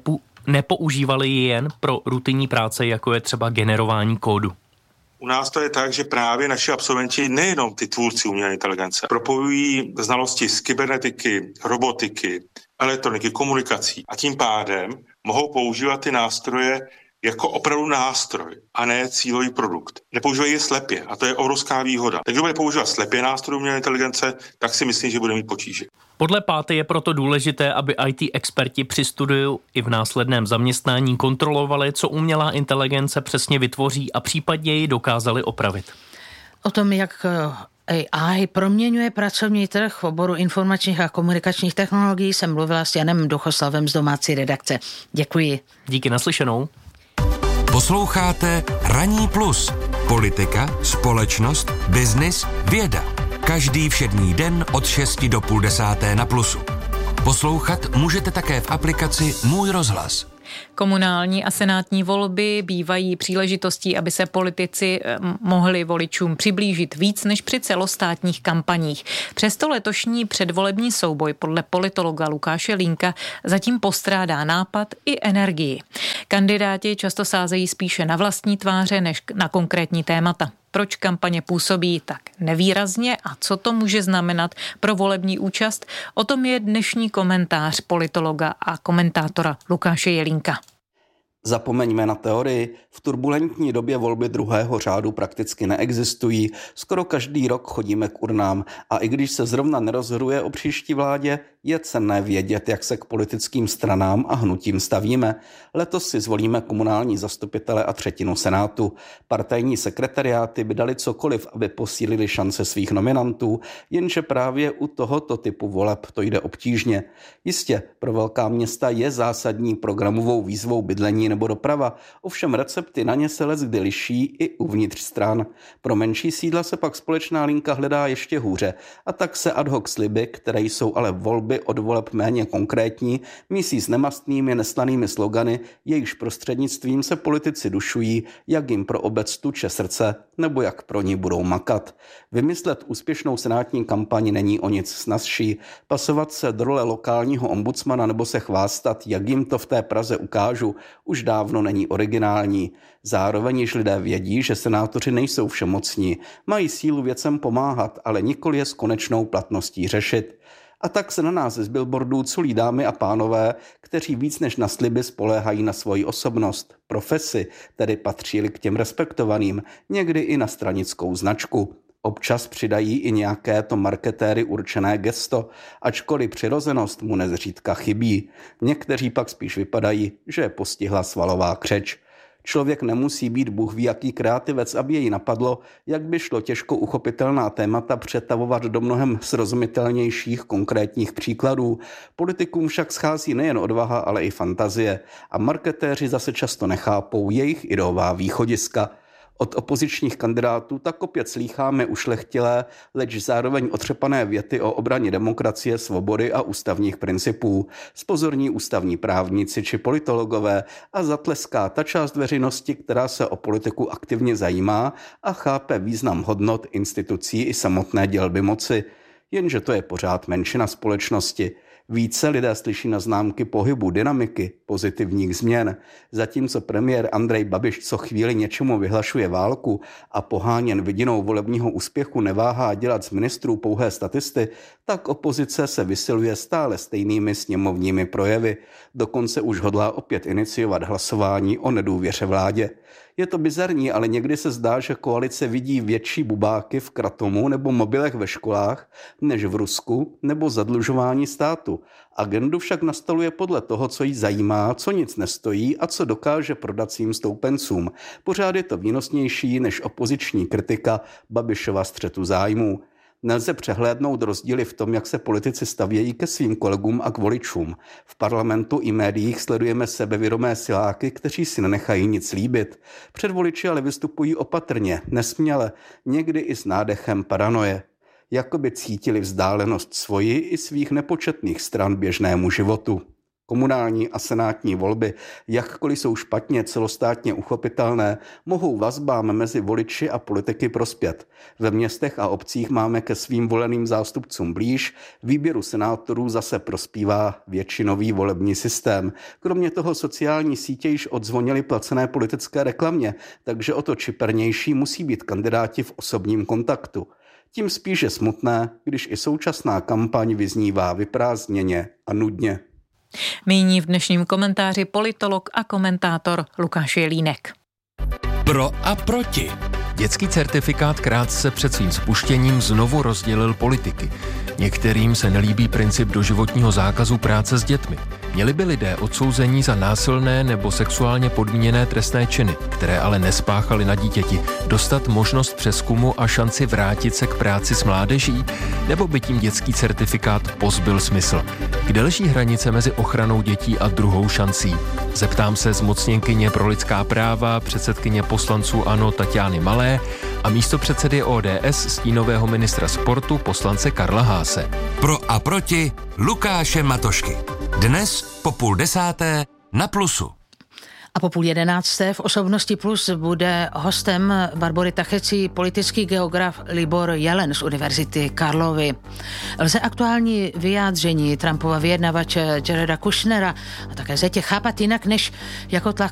nepoužívali ji jen pro rutinní práce, jako je třeba generování kódu? U nás to je tak, že právě naši absolventi, nejenom ty tvůrci umělé inteligence, propojují znalosti z kybernetiky, robotiky, elektroniky, komunikací a tím pádem mohou používat ty nástroje jako opravdu nástroj a ne cílový produkt. Nepoužívají je slepě a to je obrovská výhoda. Tak kdo bude používat slepě nástroj umělé inteligence, tak si myslím, že bude mít potíže. Podle Páty je proto důležité, aby IT experti při studiu i v následném zaměstnání kontrolovali, co umělá inteligence přesně vytvoří a případně ji dokázali opravit. O tom, jak AI proměňuje pracovní trh v oboru informačních a komunikačních technologií, jsem mluvila s Janem Duchoslavem z domácí redakce. Děkuji. Díky, naslyšenou. Posloucháte Ranní plus. Politika, společnost, biznis, věda. Každý všední den od 6 do půl 10 na Plusu. Poslouchat můžete také v aplikaci Můj rozhlas. Komunální a senátní volby bývají příležitostí, aby se politici mohli voličům přiblížit víc než při celostátních kampaních. Přesto letošní předvolební souboj podle politologa Lukáše Línka zatím postrádá nápad i energii. Kandidáti často sázejí spíše na vlastní tváře než na konkrétní témata. Proč kampaně působí tak nevýrazně a co to může znamenat pro volební účast? O tom je dnešní komentář politologa a komentátora Lukáše Jelínka. Zapomeňme na teorii, v turbulentní době volby druhého řádu prakticky neexistují, skoro každý rok chodíme k urnám a i když se zrovna nerozhoduje o příští vládě, je cenné vědět, jak se k politickým stranám a hnutím stavíme. Letos si zvolíme komunální zastupitele a třetinu senátu. Partajní sekretariáty by dali cokoliv, aby posílili šance svých nominantů, jenže právě u tohoto typu voleb to jde obtížně. Jistě, pro velká města je zásadní programovou výzvou bydlení nebo doprava, ovšem recepty na ně se leckdy liší i uvnitř stran. Pro menší sídla se pak společná linka hledá ještě hůře a tak se ad hoc sliby, které jsou ale volby od voleb méně konkrétní, mísí s nemastnými neslanými slogany, jejichž prostřednictvím se politici dušují, jak jim pro obec tuče srdce nebo jak pro ní budou makat. Vymyslet úspěšnou senátní kampaň není o nic snazší. Pasovat se do role lokálního ombudsmana nebo se chvástat, jak jim to v té Praze ukážu, už dávno není originální. Zároveň již lidé vědí, že senátoři nejsou všemocní, mají sílu věcem pomáhat, ale nikoli je s konečnou platností řešit. A tak se na nás z billboardů culí dámy a pánové, kteří víc než na sliby spoléhají na svoji osobnost, profesi, tedy patří k těm respektovaným, někdy i na stranickou značku. Občas přidají i nějaké to marketéry určené gesto, ačkoliv přirozenost mu nezřídka chybí. Někteří pak spíš vypadají, že je postihla svalová křeč. Člověk nemusí být bůh ví jaký kreativec, aby jej napadlo, jak by šlo těžko uchopitelná témata přetavovat do mnohem srozumitelnějších konkrétních příkladů. Politikům však schází nejen odvaha, ale i fantazie a marketéři zase často nechápou jejich ideová východiska. Od opozičních kandidátů tak opět slýcháme ušlechtilé, leč zároveň otřepané věty o obraně demokracie, svobody a ústavních principů. Spozorní ústavní právníci či politologové a zatleská ta část veřejnosti, která se o politiku aktivně zajímá a chápe význam hodnot, institucí i samotné dělby moci. Jenže to je pořád menšina společnosti. Více lidé slyší na známky pohybu, dynamiky, pozitivních změn. Zatímco premiér Andrej Babiš co chvíli něčemu vyhlašuje válku a poháněn vidinou volebního úspěchu neváhá dělat z ministrů pouhé statisty, tak opozice se vysiluje stále stejnými sněmovními projevy. Dokonce už hodlá opět iniciovat hlasování o nedůvěře vládě. Je to bizarní, ale někdy se zdá, že koalice vidí větší bubáky v kratomu nebo mobilech ve školách, než v Rusku nebo zadlužování státu. Agendu však nastoluje podle toho, co jí zajímá, co nic nestojí a co dokáže prodat svým stoupencům. Pořád je to výnosnější než opoziční kritika Babišova střetu zájmů. Nelze přehlédnout rozdíly v tom, jak se politici stavějí ke svým kolegům a k voličům. V parlamentu i médiích sledujeme sebevědomé siláky, kteří si nenechají nic líbit. Před voliči ale vystupují opatrně, nesměle, někdy i s nádechem paranoje. Jakoby cítili vzdálenost svoji i svých nepočetných stran běžnému životu. Komunální a senátní volby, jakkoliv jsou špatně celostátně uchopitelné, mohou vazbám mezi voliči a politiky prospět. Ve městech a obcích máme ke svým voleným zástupcům blíž, výběru senátorů zase prospívá většinový volební systém. Kromě toho sociální sítě již odzvonily placené politické reklamě, takže o to čipernější musí být kandidáti v osobním kontaktu. Tím spíše smutné, když i současná kampaň vyznívá vyprázdněně a nudně. Míní v dnešním komentáři politolog a komentátor Lukáš Jelínek. Pro a proti. Dětský certifikát krátce před svým spuštěním znovu rozdělil politiky. Některým se nelíbí princip doživotního zákazu práce s dětmi. Měli by lidé odsouzení za násilné nebo sexuálně podmíněné trestné činy, které ale nespáchali na dítěti, dostat možnost přezkumu a šanci vrátit se k práci s mládeží, nebo by tím dětský certifikát pozbyl smysl? Kde leží hranice mezi ochranou dětí a druhou šancí? Zeptám se zmocněnkyně pro lidská práva, předsedkyně poslanců ANO Tatiany Malé a místopředsedy ODS stínového ministra sportu poslance Karla Haase. Pro a proti Lukáše Matošky. Dnes po 10:30 na Plusu. A po 10:30 v Osobnosti Plus bude hostem Barbory Tachecí politický geograf Libor Jelen z Univerzity Karlovy. Lze aktuální vyjádření Trumpova vyjednavače Jareda Kushnera a také Zetě chápat jinak než jako tlak